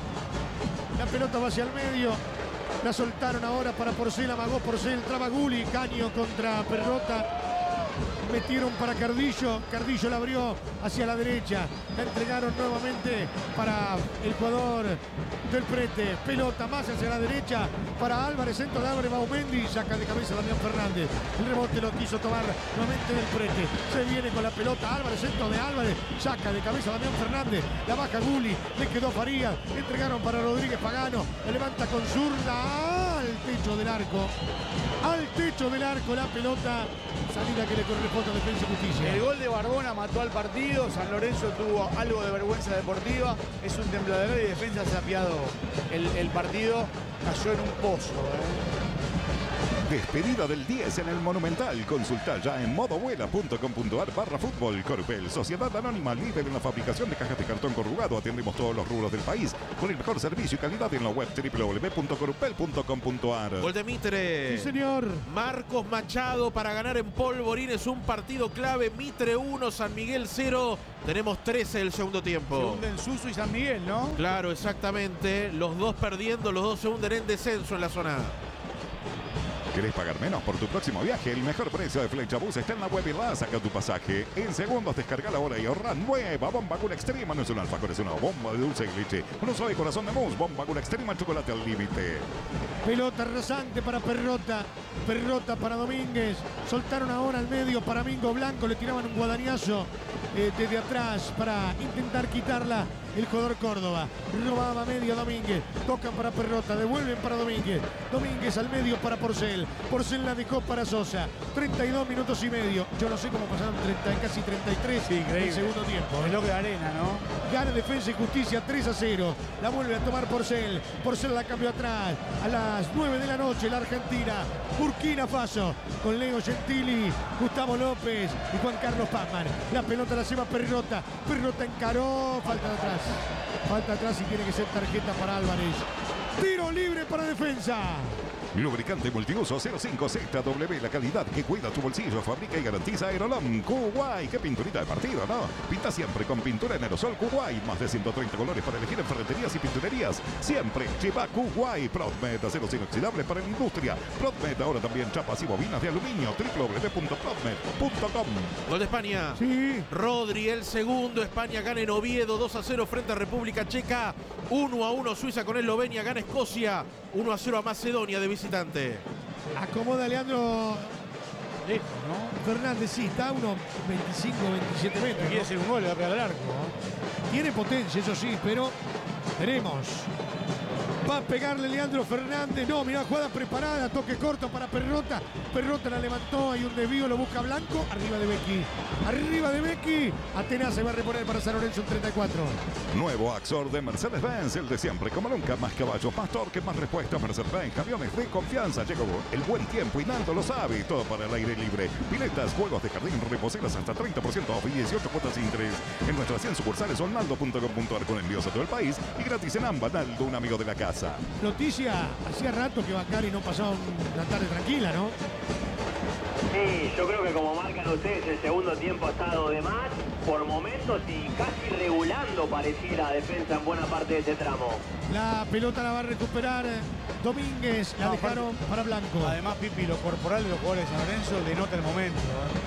La pelota va hacia el medio. La soltaron ahora para Porcel, amagó Porcel, traba Gulli, Caño contra Perrota. Metieron para Cardillo, Cardillo la abrió hacia la derecha. La entregaron nuevamente para el jugador del Prete. Pelota más hacia la derecha para Álvarez, centro de Álvarez, Baumendi, saca de cabeza Damián Fernández. El rebote lo quiso tomar nuevamente del Prete. Se viene con la pelota Álvarez, centro de Álvarez, saca de cabeza Damián Fernández. La baja Gulli, le quedó Farías. Entregaron para Rodríguez Pagano. La levanta con zurda al techo del arco. Al techo del arco la pelota. Salida que le corresponde a Defensa y Justicia.
El gol de Barbona mató al partido. San Lorenzo tuvo algo de vergüenza deportiva. Es un tembladero y Defensa se ha apiado el, el partido. Cayó en un pozo. ¿eh?
Despedida del diez en el Monumental. Consulta ya en modovuela punto com punto ar barra fútbol. Corupel, Sociedad Anónima, líder en la fabricación de cajas de cartón corrugado. Atendemos todos los rubros del país con el mejor servicio y calidad en la web doble u doble u doble u punto corupel punto com punto ar.
Gol de Mitre.
Sí, señor.
Marcos Machado para ganar en Polvorín. Es un partido clave. Mitre uno, San Miguel cero. Tenemos trece el segundo tiempo.
Se hunden Suso y San Miguel, ¿no?
Claro, exactamente. Los dos perdiendo, los dos se hunden en descenso en la zona.
¿Querés pagar menos por tu próximo viaje? El mejor precio de Flechabús está en la web y la saca tu pasaje. En segundos descarga la hora y ahorra. Nueva Bomba Gula Extrema. No es un alfajor, es una bomba de dulce y leche. Un suave corazón de mousse. Bomba Gula Extrema, chocolate al límite.
Pelota rasante para Perrota. Perrota para Domínguez. Soltaron ahora al medio para Mingo Blanco. Le tiraban un guadañazo eh, desde atrás para intentar quitarla el jugador Córdoba. Robaba medio Domínguez. Tocan para Perrota. Devuelven para Domínguez. Domínguez al medio para Porcel. Porcel la dejó para Sosa. treinta y dos minutos y medio. Yo no sé cómo pasaron treinta, casi treinta y tres
sí, increíble.
el segundo tiempo.
Es lo que de arena, ¿no?
Gana Defensa y Justicia tres a cero. La vuelve a tomar Porcel. Porcel la cambió atrás. A las nueve de la noche la Argentina. Burkina Faso. Con Leo Gentili, Gustavo López y Juan Carlos Pazman. La pelota la lleva Perrota. Perrota encaró. Falta de atrás. Falta atrás y tiene que ser tarjeta para Álvarez. Tiro libre para Defensa.
Lubricante multiuso cero cinco Z W, la calidad que cuida tu bolsillo, fabrica y garantiza Aerolón. Kuwait, qué pinturita de partido, ¿no? Pinta siempre con pintura en aerosol Kuwait. Más de ciento treinta colores para elegir en ferreterías y pinturerías. Siempre lleva Kuwait. Prodmed, aceros inoxidables para la industria. Prodmed, ahora también chapas y bobinas de aluminio. doble u doble u doble u punto prodmed punto com.
Gol de España.
Sí.
Rodri, el segundo. España gana en Oviedo dos a cero frente a República Checa. uno a uno Suiza con Eslovenia. Gana Escocia. uno a cero a Macedonia de visitante.
Acomoda Leandro
Lejos, ¿no?
Fernández, sí, está a unos veinticinco, veintisiete metros.
Quiere
¿no?
hacer un gol, le va a pegar al arco. ¿no?
Tiene potencia, eso sí, pero veremos. Va a pegarle Leandro Fernández. No, mirá, jugada preparada, toque corto para Perrota. Perrota la levantó, hay un desvío, lo busca Blanco. Arriba de Becky. Arriba de Becky. Atenas se va a reponer para San Lorenzo en treinta y cuatro.
Nuevo Axor de Mercedes-Benz, el de siempre, como nunca, más caballos, más torque, más respuesta. Mercedes-Benz, camiones de confianza. Llegó el buen tiempo y Naldo lo sabe. Todo para el aire libre. Piletas, juegos de jardín, reposeras hasta treinta por ciento off y dieciocho cuotas sin interés. En nuestras cien sucursales o naldo punto com punto ar con envíos a todo el país y gratis en Amba. Naldo, un amigo de la casa.
Noticia, hacía rato que Bacari no pasaba una tarde tranquila, ¿no?
Sí, yo creo que como marcan ustedes, el segundo tiempo ha estado de más, por momentos y casi regulando pareciera Defensa en buena parte de este tramo.
La pelota la va a recuperar Domínguez, la
No,
dejaron
aparte-
para Blanco.
Además, Pipi, lo corporal de los jugadores de San Lorenzo denota el momento.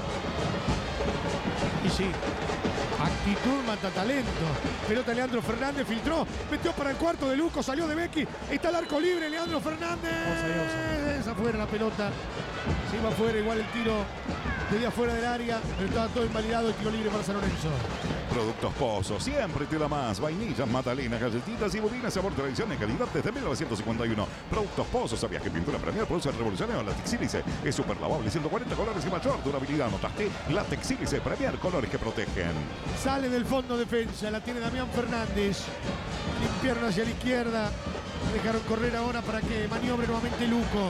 ¿eh? Y sí,
Actitud mata talento. Pelota Leandro Fernández, filtró, metió para el cuarto de Luco, salió de Becky. Está el arco libre, Leandro Fernández. Esa fuera la pelota. Se iba afuera, igual el tiro desde afuera del área, pero estaba todo invalidado, el tiro libre para San Lorenzo.
Productos Pozo, siempre te da más. Vainillas, magdalenas, galletitas y bobinas, sabor, tradición y calidad desde mil novecientos cincuenta y uno. Productos Pozo, ¿sabías que pintura Premier produce el revolucionario látex sílice? Es súper lavable, ciento cuarenta colores y mayor durabilidad. ¿Notaste? Látex sílice Premier, colores que protegen.
Sale del fondo defensa, la tiene Damián Fernández. Limpiaron hacia la izquierda. Dejaron correr ahora para que maniobre nuevamente Luco.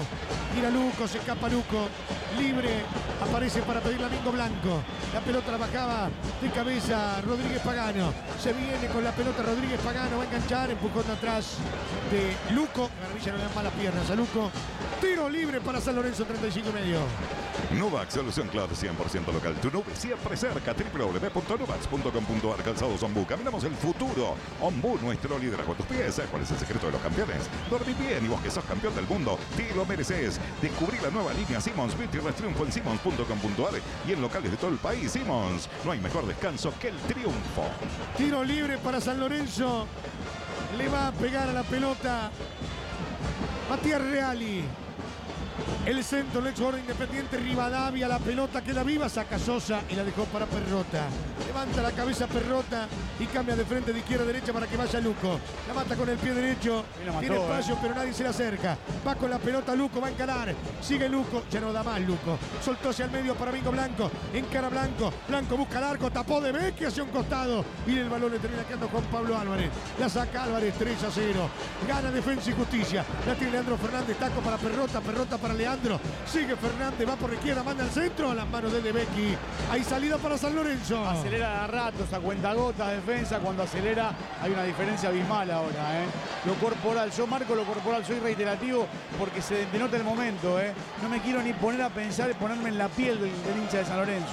Tira Luco, se escapa Luco. Libre, aparece para pedir a Mingo Blanco. La pelota la bajaba de cabeza Rodríguez Pagano. Se viene con la pelota Rodríguez Pagano. Va a enganchar, empujando atrás de Luco. Garabilla no le da malas piernas a Luco. Tiro libre para San Lorenzo, treinta y cinco y medio.
Nuvax, solución clave cien por ciento local. Tu nube siempre cerca. doble u doble u doble u punto nuvax punto com punto ar. Calzados Ombú. Caminamos el futuro. Ombú, nuestro liderazgo a tus pies. ¿Cuál es el secreto de los campeones? Dormí bien y vos que sos campeón del mundo, te lo mereces. Descubrí la nueva línea Simmons. Beauty Triunfo en simmons punto com punto ar y en locales de todo el país. Simmons, no hay mejor descanso que el triunfo.
Tiro libre para San Lorenzo. Le va a pegar a la pelota Matías Reali. El centro, el ex jugador Independiente, Rivadavia, la pelota queda viva, saca Sosa y la dejó para Perrota. Levanta la cabeza Perrota y cambia de frente de izquierda a derecha para que vaya Luco. La mata con el pie derecho, mató, tiene espacio, eh. pero nadie se le acerca. Va con la pelota Luco, va a encarar. Sigue Luco, ya no da más Luco. Soltó hacia el medio para Mingo Blanco. Encara Blanco, Blanco busca el arco, tapó de Vecchia hacia un costado. Y el balón le termina quedando Juan Pablo Álvarez. La saca Álvarez, tres a cero. Gana Defensa y Justicia. La tiene Leandro Fernández, taco para Perrota, Perrota para Leandro. Sigue Fernández, va por la izquierda, manda al centro, a las manos de De Vecchi. Hay salida para San Lorenzo.
Acelera a ratos, a cuentagotas, defensa. Cuando acelera hay una diferencia abismal ahora, ¿eh? Lo corporal, yo marco lo corporal, soy reiterativo porque se denota el momento, ¿eh? No me quiero ni poner a pensar, ponerme en la piel del, del hincha de San Lorenzo.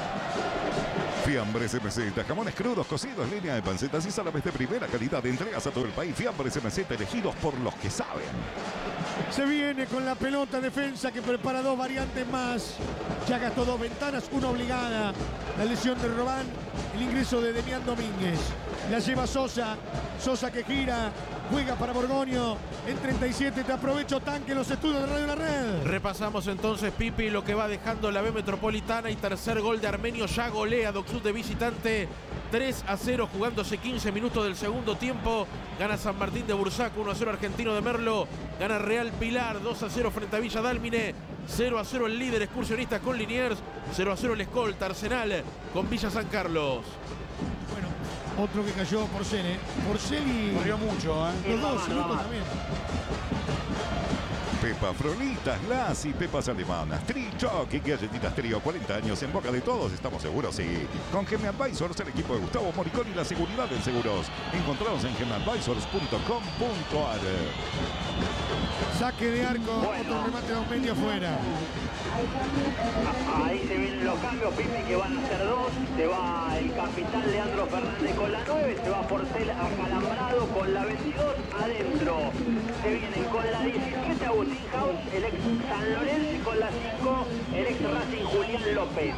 Fiambres M Z, jamones crudos, cocidos, línea de pancetas y salames de primera calidad de entregas a todo el país. Fiambres M Z, elegidos por los que saben.
Se viene con la pelota Defensa que prepara dos variantes más. Ya gastó dos ventanas, una obligada. La lesión de Robán, el ingreso de Demián Domínguez. La lleva Sosa, Sosa que gira, juega para Borgoño. En treinta y siete te aprovecho tanque los estudios de Radio La Red.
Repasamos entonces, Pipi, lo que va dejando la B Metropolitana y tercer gol de Armenio. Ya golea Docsud de visitante. tres a cero, jugándose quince minutos del segundo tiempo. Gana San Martín de Bursaco, uno a cero Argentino de Merlo. Gana Real Pilar, dos a cero frente a Villa Dálmine. cero a cero el líder excursionista con Liniers. cero a cero el escolta Arsenal con Villa San Carlos.
Bueno, otro que cayó Porcel, ¿eh? Porcel y...
Corrió mucho, ¿eh?
Los dos, el otro también.
Pepa Frolitas, Las y Pepas Alemanas, Trichoc y Galletitas Trío, cuarenta años en boca de todos, estamos seguros, sí. Con Geme Advisors, el equipo de Gustavo Moricón y la seguridad en seguros. Encontrados en geme advisors punto com punto ar.
Saque de arco, bueno. Otro remate de un medio afuera.
Ahí se vienen los cambios, Pipi, que van a ser dos. Se va el capitán Leandro Fernández con la nueve, se va Porcel acalambrado con la veintidós adentro. Se vienen con la diecisiete Agustín House, el ex San Lorenzo, y con la cinco el ex Racing Julián López.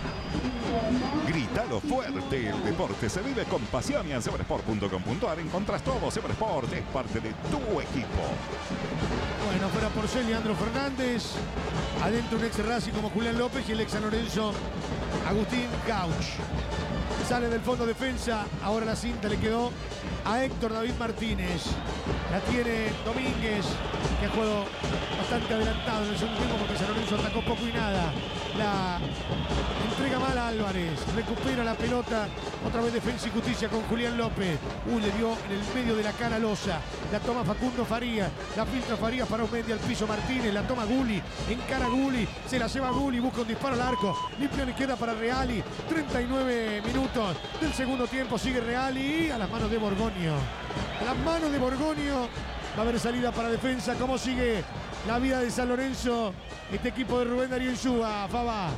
Grítalo fuerte, el deporte se vive con pasión y en sebresport punto com punto ar encontrás todo. Sebresport es parte de tu equipo.
Bueno, fuera Porcel, Leandro Fernández. Adentro un ex Racing como Julián López y el ex San Lorenzo, Agustín Cauch. Sale del fondo defensa, ahora la cinta le quedó a Héctor David Martínez. La tiene Domínguez, que ha jugado bastante adelantado en el segundo tiempo porque San Lorenzo atacó poco y nada. La entrega mal a Álvarez, recupera la pelota, otra vez Defensa y Justicia con Julián López. Uy, le dio en el medio de la cara Loza. La toma Facundo Faría, la filtra Faría para un medio al piso Martínez, la toma Gulli, encara Gulli, se la lleva Gulli, busca un disparo al arco, limpio le queda para Reali. treinta y nueve minutos del segundo tiempo, sigue Reali a las manos de Borgoño. A las manos de Borgoño va a haber salida para Defensa. ¿Cómo sigue la vida de San Lorenzo este equipo de Rubén Darío Insúa, Faba?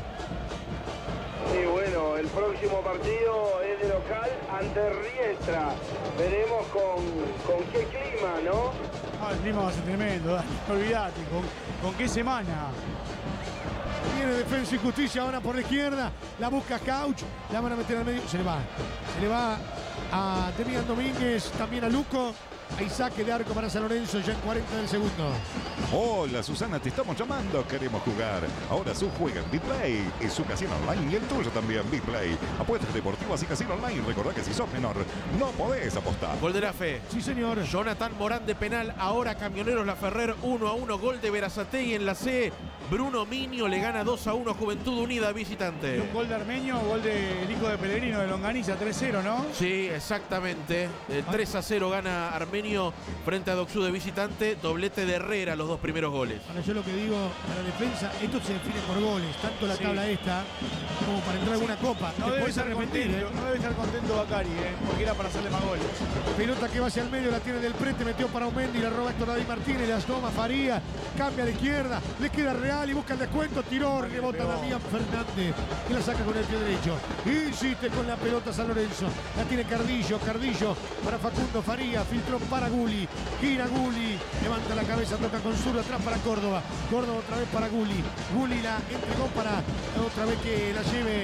Sí, bueno, el próximo partido es de local ante Riestra. Veremos con, con qué clima, ¿no?
Ah, el clima va a ser tremendo, Dani, olvídate, ¿con, con qué semana?
Viene Defensa y Justicia ahora por la izquierda, la busca Cauch, la van a meter al medio, se le va, se le va a Demián Domínguez, también a Luco. Hay saque de arco para San Lorenzo ya en cuarenta del segundo.
Hola Susana, te estamos llamando, queremos jugar. Ahora su juega en B-Play, es su casino online y el tuyo también, B-Play. Apuestas deportivas y casino online, recordá que si sos menor no podés apostar.
Gol de la Fe.
Sí, señor.
Jonathan Morán de penal, ahora Camioneros La Ferrer uno a uno, gol de Berazategui en la C. Bruno Minio le gana dos a uno Juventud Unida visitante.
Y un gol de Armenio, gol del hijo de Pellegrino de Longaniza, tres cero, ¿no?
Sí, exactamente. tres a cero gana Armenio brasileño frente a Doxú de visitante, doblete de Herrera los dos primeros goles.
Ahora yo lo que digo a la defensa, esto se define por goles, tanto la
Sí.
tabla esta como para entrar a alguna copa.
No
Te
debe,
podés
estar
arrepentir,
contento,
¿eh?
no debe estar contento Bacari, ¿eh? Porque era para hacerle más goles.
Pelota que va hacia el medio, la tiene del Prete, metió para Aumendi, la roba Héctor David Martínez, la toma Faría, cambia a la izquierda, le queda Real y busca el descuento, tiró, rebota Damián Fernández, que la saca con el pie derecho. Insiste con la pelota San Lorenzo, la tiene Cardillo, Cardillo para Facundo Faría, filtró para Guli, gira Guli, levanta la cabeza, toca con zurdo atrás para Córdoba, Córdoba otra vez para Guli, Guli la entregó para otra vez que la lleve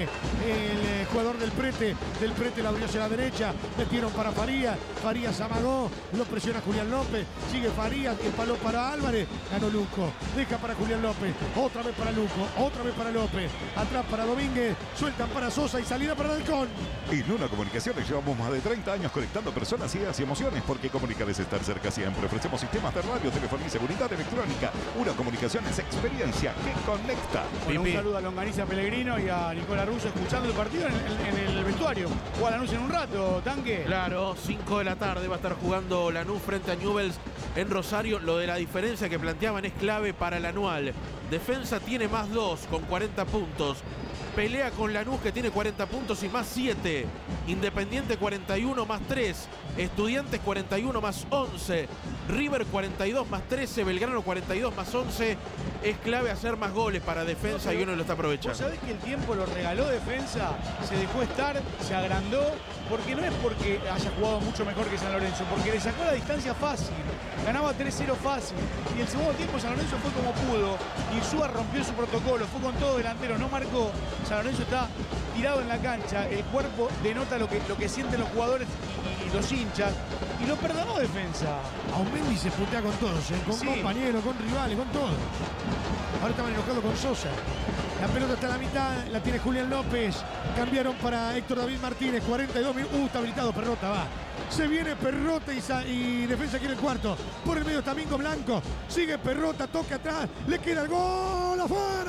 el jugador del Prete, del Prete la abrió hacia la derecha, metieron para Faría, Faría se amagó, lo presiona Julián López, sigue Faría, empaló para Álvarez, ganó Luco, deja para Julián López, otra vez para Luco, otra vez para López, atrás para Domínguez, sueltan para Sosa y salida para Dalcón.
En Una Comunicaciones llevamos más de treinta años conectando personas, ideas y emociones, porque comunicar es estar cerca siempre. Ofrecemos sistemas de radio, telefonía y seguridad electrónica. Una Comunicaciones, experiencia que conecta.
Bueno, un
Pipi.
saludo a Longaniza Pellegrino y a Nicolás Russo escuchando el partido en, en- en el vestuario. Juega Lanús en un rato, Tanque.
Claro, cinco de la tarde va a estar jugando Lanús frente a Newell's en Rosario. Lo de la diferencia que planteaban es clave para el anual. Defensa tiene más dos con cuarenta puntos. Pelea con Lanús que tiene cuarenta puntos y más siete. Independiente cuarenta y uno más tres. Estudiantes cuarenta y uno más once. River cuarenta y dos más trece. Belgrano cuarenta y dos más once. Es clave hacer más goles para defensa y uno lo está
Vos
aprovechando.
sabés que el tiempo lo regaló defensa, se dejó estar, se agrandó, porque no es porque haya jugado mucho mejor que San Lorenzo, porque le sacó la distancia fácil, ganaba tres cero fácil, y el segundo tiempo San Lorenzo fue como pudo, Insúa rompió su protocolo, fue con todo delantero, no marcó, San Lorenzo está tirado en la cancha, el cuerpo denota lo que, lo que sienten los jugadores y, y los hinchas, y lo perdonó defensa.
Aumendi se putea con todos, ¿eh? Con
Sí.
compañeros, con rivales, con todo. Ahora estaban enojados con Sosa. La pelota está a la mitad, la tiene Julián López. Cambiaron para Héctor David Martínez, cuarenta y dos minutos. Uh, está habilitado Perrota, va. Se viene Perrota y, sa- y defensa quiere el cuarto. Por el medio está Mingo Blanco. Sigue Perrota, toca atrás. Le queda el gol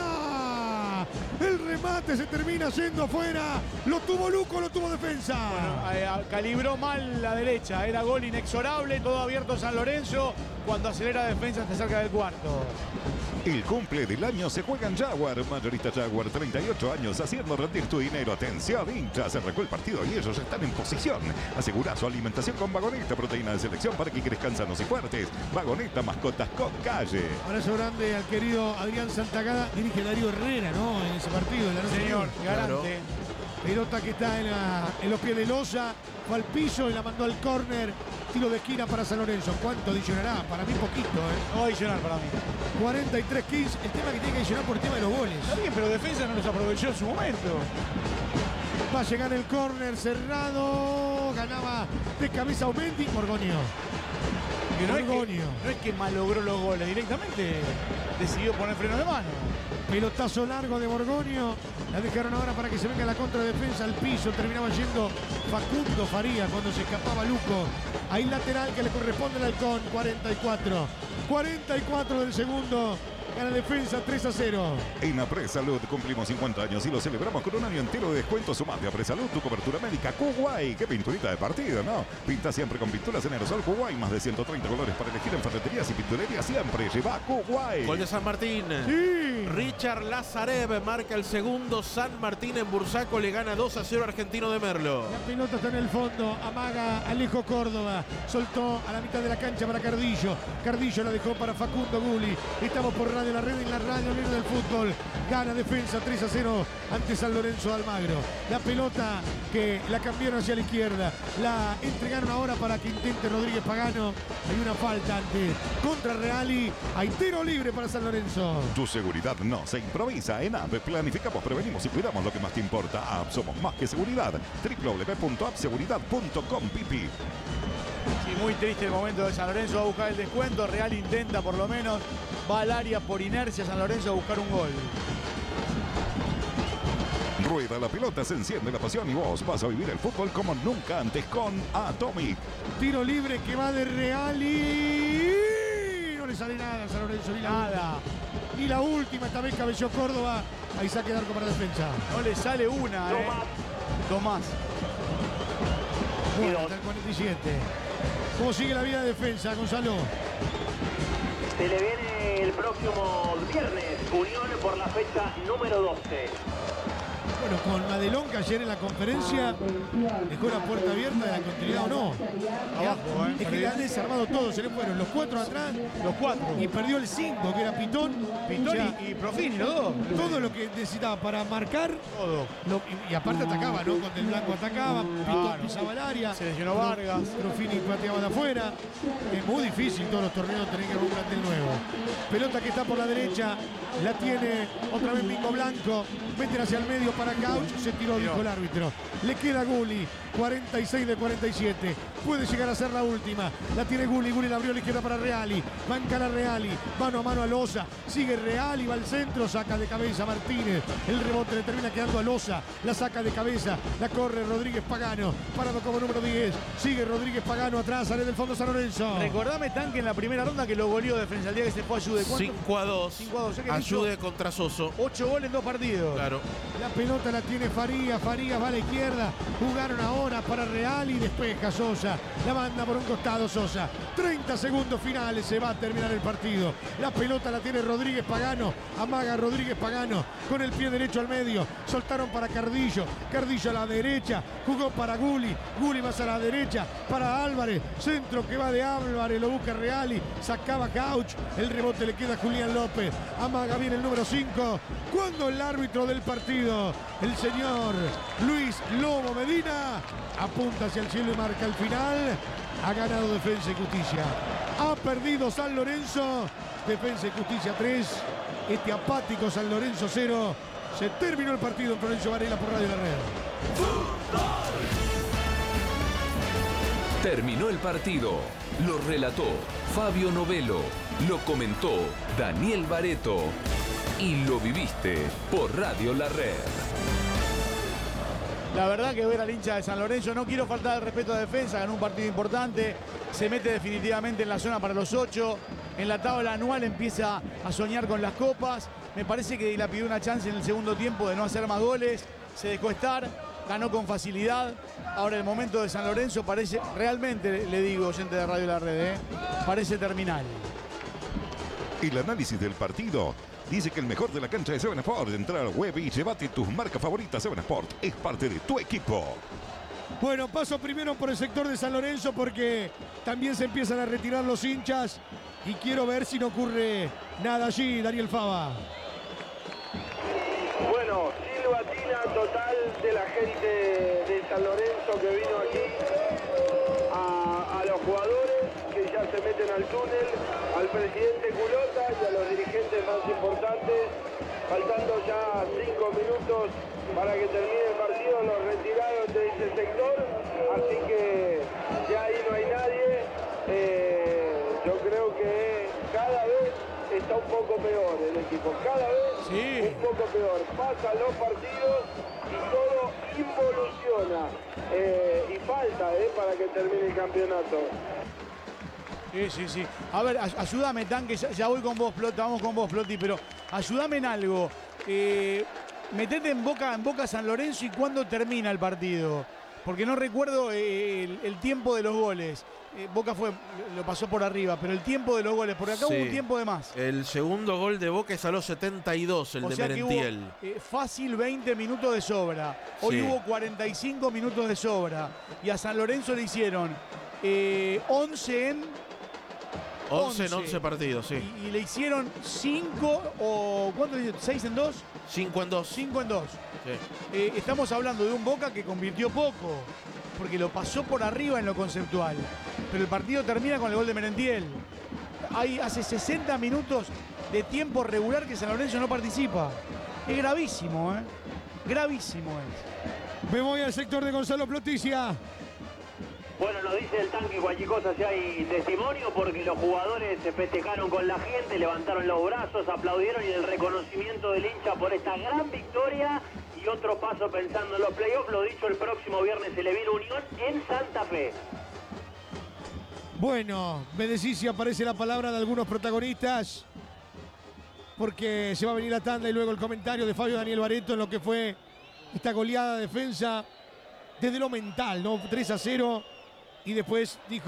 afuera. El remate se termina yendo afuera. Lo tuvo Luco, lo tuvo defensa.
Bueno, eh, calibró mal la derecha, era gol inexorable, todo abierto San Lorenzo, cuando acelera defensa está cerca del cuarto.
El cumple del año se juega en Jaguar. Mayorista Jaguar, treinta y ocho años haciendo rendir tu dinero. Atención, hinchas, se arrancó el partido y ellos están en posición. Asegura su alimentación con Vagoneta, proteína de selección para que crezcan sanos y fuertes. Vagoneta, mascotas con calle.
Abrazo grande al querido Adrián Santagada. Dirige Darío Herrera, ¿no? En ese partido. La noche
Señor,
anterior.
garante.
Pelota que está en, la- en los pies de Loza. Fue al piso y la mandó al córner. Tiro de esquina para San Lorenzo. ¿Cuánto adicionará? Para mí poquito, ¿eh?
No va a adicionar para mí.
cuarenta y tres quince. El tema que tiene que adicionar por el tema de los goles.
Está bien, pero defensa no los aprovechó en su momento.
Va a llegar el córner cerrado. Ganaba de cabeza Aumendi. Morgonio.
Que no, es que,
Borgoño.
no es que malogró los goles, directamente decidió poner freno de mano.
Pelotazo largo de Borgoño. La dejaron ahora para que se venga la contradefensa al piso. Terminaba yendo Facundo Faría cuando se escapaba Luco. Ahí lateral que le corresponde al Halcón. cuarenta y cuatro. cuarenta y cuatro del segundo. Gana defensa tres a cero.
En Apresalud cumplimos cincuenta años y lo celebramos con un año entero de descuento. Sumate a Apresalud, tu cobertura médica. Kuwait, qué pinturita de partido, ¿no? Pinta siempre con pinturas en aerosol Kuwait. Más de ciento treinta colores para elegir en ferreterías y pinturerías. Siempre lleva Kuwait.
Gol de San Martín.
Sí.
Richard Lazarev marca el segundo. San Martín en Bursaco le gana dos a cero Argentino de Merlo.
La pelota está en el fondo. Amaga Alejo Córdoba. Soltó a la mitad de la cancha para Cardillo. Cardillo la dejó para Facundo Guli. Estamos por Radio La Red en la radio libre del fútbol. Gana defensa tres a cero ante San Lorenzo de Almagro. La pelota que la cambiaron hacia la izquierda. La entregaron ahora para que intente Rodríguez Pagano. Hay una falta ante contra Reali. Hay tiro libre para San Lorenzo.
Tu seguridad no se improvisa. En A P planificamos, prevenimos y cuidamos lo que más te importa. A P somos más que seguridad. w w w punto app seguridad punto com. Pipi.
Sí, muy triste el momento de San Lorenzo, va a buscar el descuento. Real intenta por lo menos. Va al área por inercia San Lorenzo a buscar un gol.
Rueda la pelota, se enciende la pasión y vos vas a vivir el fútbol como nunca antes con Atomic.
Tiro libre que va de Reali. No le sale nada a San Lorenzo. Ni la
Nada.
última. Ni la última. Esta vez cabeceó Córdoba. Ahí saque de arco para defensa.
No le sale una, ¿eh? Tomás.
Bueno, hasta el cuarenta y siete. ¿Cómo sigue la vida de defensa, Gonzalo?
Se le viene el próximo viernes Unión por la fecha número doce.
Bueno, con Madelón, que ayer en la conferencia dejó la puerta abierta de la continuidad o no.
Abajo, ¿eh?
Es que le han desarmado todo, se le fueron los cuatro atrás,
Los cuatro.
y perdió el cinco, que era Pitón.
Pitón
O sea,
y, y Profini, los dos.
todo lo que necesitaba para marcar.
Todo.
Lo- y, y aparte atacaba, ¿no? Con Del Blanco atacaba, Pitón
Claro.
pisaba el área.
Se lesionó Vargas.
Trofini pateaba de afuera. Es muy difícil todos los torneos tener que armar un plantel nuevo. Pelota que está por la derecha, la tiene otra vez Mingo Blanco. Meten hacia el medio para Couch, se tiró, dijo el árbitro. Le queda Gulli, cuarenta y seis de cuarenta y siete. Puede llegar a ser la última. La tiene Gulli, Gulli la abrió a la izquierda para Reali. Banca la Reali, mano a mano a Loza. Sigue Reali, va al centro, saca de cabeza Martínez. El rebote le termina quedando a Loza. La saca de cabeza, la corre Rodríguez Pagano. Parado como número diez. Sigue Rodríguez Pagano atrás, sale del fondo San Lorenzo.
Recordame, Tanque, en la primera ronda que lo goleó Defensa el día que se fue a Ayude. ¿Cuánto?
cinco a dos.
cinco a dos. O sea que
Ayude
hizo
contra Soso.
ocho goles en dos partidos.
Claro.
La pelota la tiene Farías, Farías va a la izquierda. Jugaron ahora para Real y despeja Sosa. La manda por un costado Sosa. treinta segundos finales, se va a terminar el partido. La pelota la tiene Rodríguez Pagano. Amaga Rodríguez Pagano con el pie derecho al medio. Soltaron para Cardillo. Cardillo a la derecha. Jugó para Gulli. Gulli más a la derecha para Álvarez. Centro que va de Álvarez. Lo busca Reali. Sacaba Couch. El rebote le queda a Julián López. Amaga bien el número cinco. Cuando el árbitro del partido, el señor Luis Lobo Medina, apunta hacia el cielo y marca el final. Ha ganado Defensa y Justicia. Ha perdido San Lorenzo. Defensa y Justicia tres. Este apático San Lorenzo cero. Se terminó el partido en Florencio Varela por Radio La Red.
Terminó el partido. Lo relató Fabio Novelo. Lo comentó Daniel Bareto. Y lo viviste por Radio La Red.
La verdad que ver al hincha de San Lorenzo, no quiero faltar el respeto a Defensa, ganó un partido importante, se mete definitivamente en la zona para los ocho, en la tabla anual empieza a soñar con las copas, me parece que le pidió una chance en el segundo tiempo de no hacer más goles, se dejó estar, ganó con facilidad, ahora el momento de San Lorenzo parece, realmente le digo, oyente de Radio La Red, ¿eh? Parece terminal.
El análisis del partido dice que el mejor de la cancha es Seven Sport. Entra al web y llévate tus marcas favoritas. Seven Sport es parte de tu equipo.
Bueno, paso primero por el sector de San Lorenzo porque también se empiezan a retirar los hinchas y quiero ver si no ocurre nada allí, Daniel Fava.
Bueno, silbatina total de la gente de San Lorenzo que vino aquí, a, a los jugadores que ya se meten al túnel, al presidente Culota y a los dirigentes más importantes, faltando ya cinco minutos para que termine el partido, los retirados de ese sector, así que ya ahí no hay nadie. Eh, yo creo que cada vez está un poco peor el equipo, cada vez
Sí.
un poco peor. Pasan los partidos y todo involuciona. Eh, y falta eh, para que termine el campeonato.
Sí, sí, sí. A ver, ay- ayúdame, Tanque, ya, ya voy con vos, Ploti, vamos con vos, Ploti, pero ayúdame en algo. Eh, metete en Boca, en Boca San Lorenzo y cuándo termina el partido. Porque no recuerdo eh, el, el tiempo de los goles. Eh, Boca fue, lo pasó por arriba, pero el tiempo de los goles, porque acá
Sí.
hubo un tiempo de más.
El segundo gol de Boca es a los setenta y dos, el
O
de
sea que hubo
Merentiel.
eh, fácil veinte minutos de sobra. Hoy
Sí.
hubo cuarenta y cinco minutos de sobra. Y a San Lorenzo le hicieron eh, once en...
once en
once.
once partidos, sí.
Y, y le hicieron cinco o... ¿Cuánto le hicieron? ¿seis en dos?
cinco en dos.
cinco en dos.
Sí.
Eh, estamos hablando de un Boca que convirtió poco, porque lo pasó por arriba en lo conceptual. Pero el partido termina con el gol de Merentiel. Hay hace sesenta minutos de tiempo regular que San Lorenzo no participa. Es gravísimo, ¿eh? Gravísimo es.
Me voy al sector de Gonzalo Ploticia.
Bueno, nos dice el Tanque cualquier cosa si hay testimonio, porque los jugadores se festejaron con la gente, levantaron los brazos, aplaudieron y el reconocimiento del hincha por esta gran victoria y otro paso pensando en los playoffs. Lo dicho, el próximo viernes se le viene Unión en Santa Fe.
Bueno, me decís si aparece la palabra de algunos protagonistas, porque se va a venir la tanda y luego el comentario de Fabio Daniel Bareto en lo que fue esta goleada de defensa desde lo mental, ¿no? tres a cero, y después dijo,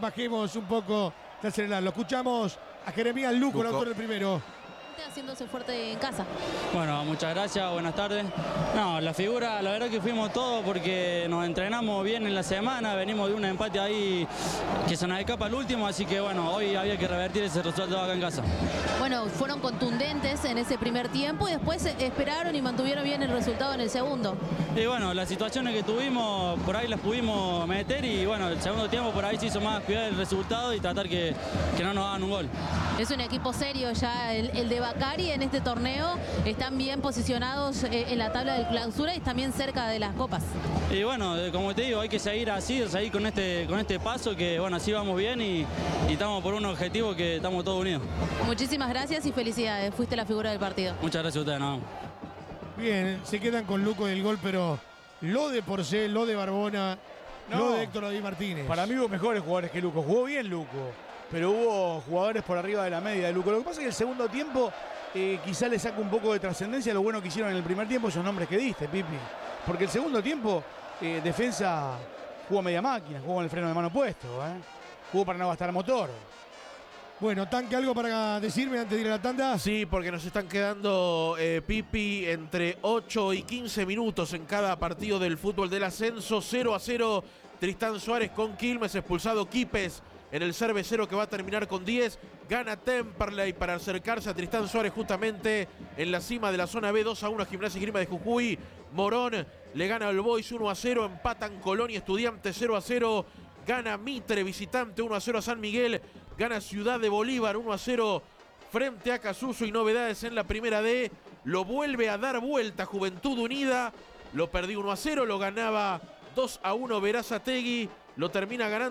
bajemos un poco de acelerar. Lo escuchamos a Jeremías Luco,
Luco.
el autor del primero.
Haciéndose fuerte en casa.
Bueno, muchas gracias, buenas tardes. No, la figura, la verdad que fuimos todos porque nos entrenamos bien en la semana, venimos de un empate ahí que se nos escapa el último, así que bueno, hoy había que revertir ese resultado acá en casa.
Bueno, fueron contundentes en ese primer tiempo y después esperaron y mantuvieron bien el resultado en el segundo.
Y bueno, las situaciones que tuvimos, por ahí las pudimos meter y bueno, el segundo tiempo por ahí se hizo más cuidar el resultado y tratar que, que no nos hagan un gol.
Es un equipo serio ya el, el de Bacari en este torneo. Están bien posicionados eh, en la tabla del clausura y también cerca de las copas.
Y bueno, eh, como te digo, hay que seguir así, seguir con este, con este paso que bueno, así vamos bien y, y estamos por un objetivo que estamos todos unidos.
Muchísimas gracias y felicidades. Fuiste la figura del partido.
Muchas gracias a ustedes, no.
Bien, se quedan con Luco del gol, pero lo de Porcel, lo de Barbona,
No.
lo de Héctor David Martínez.
Para mí hubo mejores jugadores que Luco. Jugó bien Luco, pero hubo jugadores por arriba de la media de Luco. Lo que pasa es que el segundo tiempo eh, quizá le saca un poco de trascendencia lo bueno que hicieron en el primer tiempo, esos nombres que diste, Pipi. Porque el segundo tiempo, eh, defensa jugó media máquina, jugó con el freno de mano puesto, ¿eh? Jugó para no gastar motor.
Bueno, Tanque, ¿algo para decirme antes de ir a la tanda?
Sí, porque nos están quedando, eh, Pipi, entre ocho y quince minutos en cada partido del fútbol del ascenso. cero a cero, Tristán Suárez con Quilmes, expulsado Quipes en el cervecero que va a terminar con diez. Gana Temperley para acercarse a Tristán Suárez justamente en la cima de la zona B. dos a uno a Gimnasia y Esgrima de Jujuy. Morón le gana al Boys uno a cero. Empatan Colón y Estudiantes cero a cero. Gana Mitre visitante uno a cero a San Miguel. Gana Ciudad de Bolívar uno a cero frente a Casuso. Y novedades en la primera D. Lo vuelve a dar vuelta Juventud Unida. Lo perdió uno a cero. Lo ganaba dos a uno Verazategui. Lo termina ganando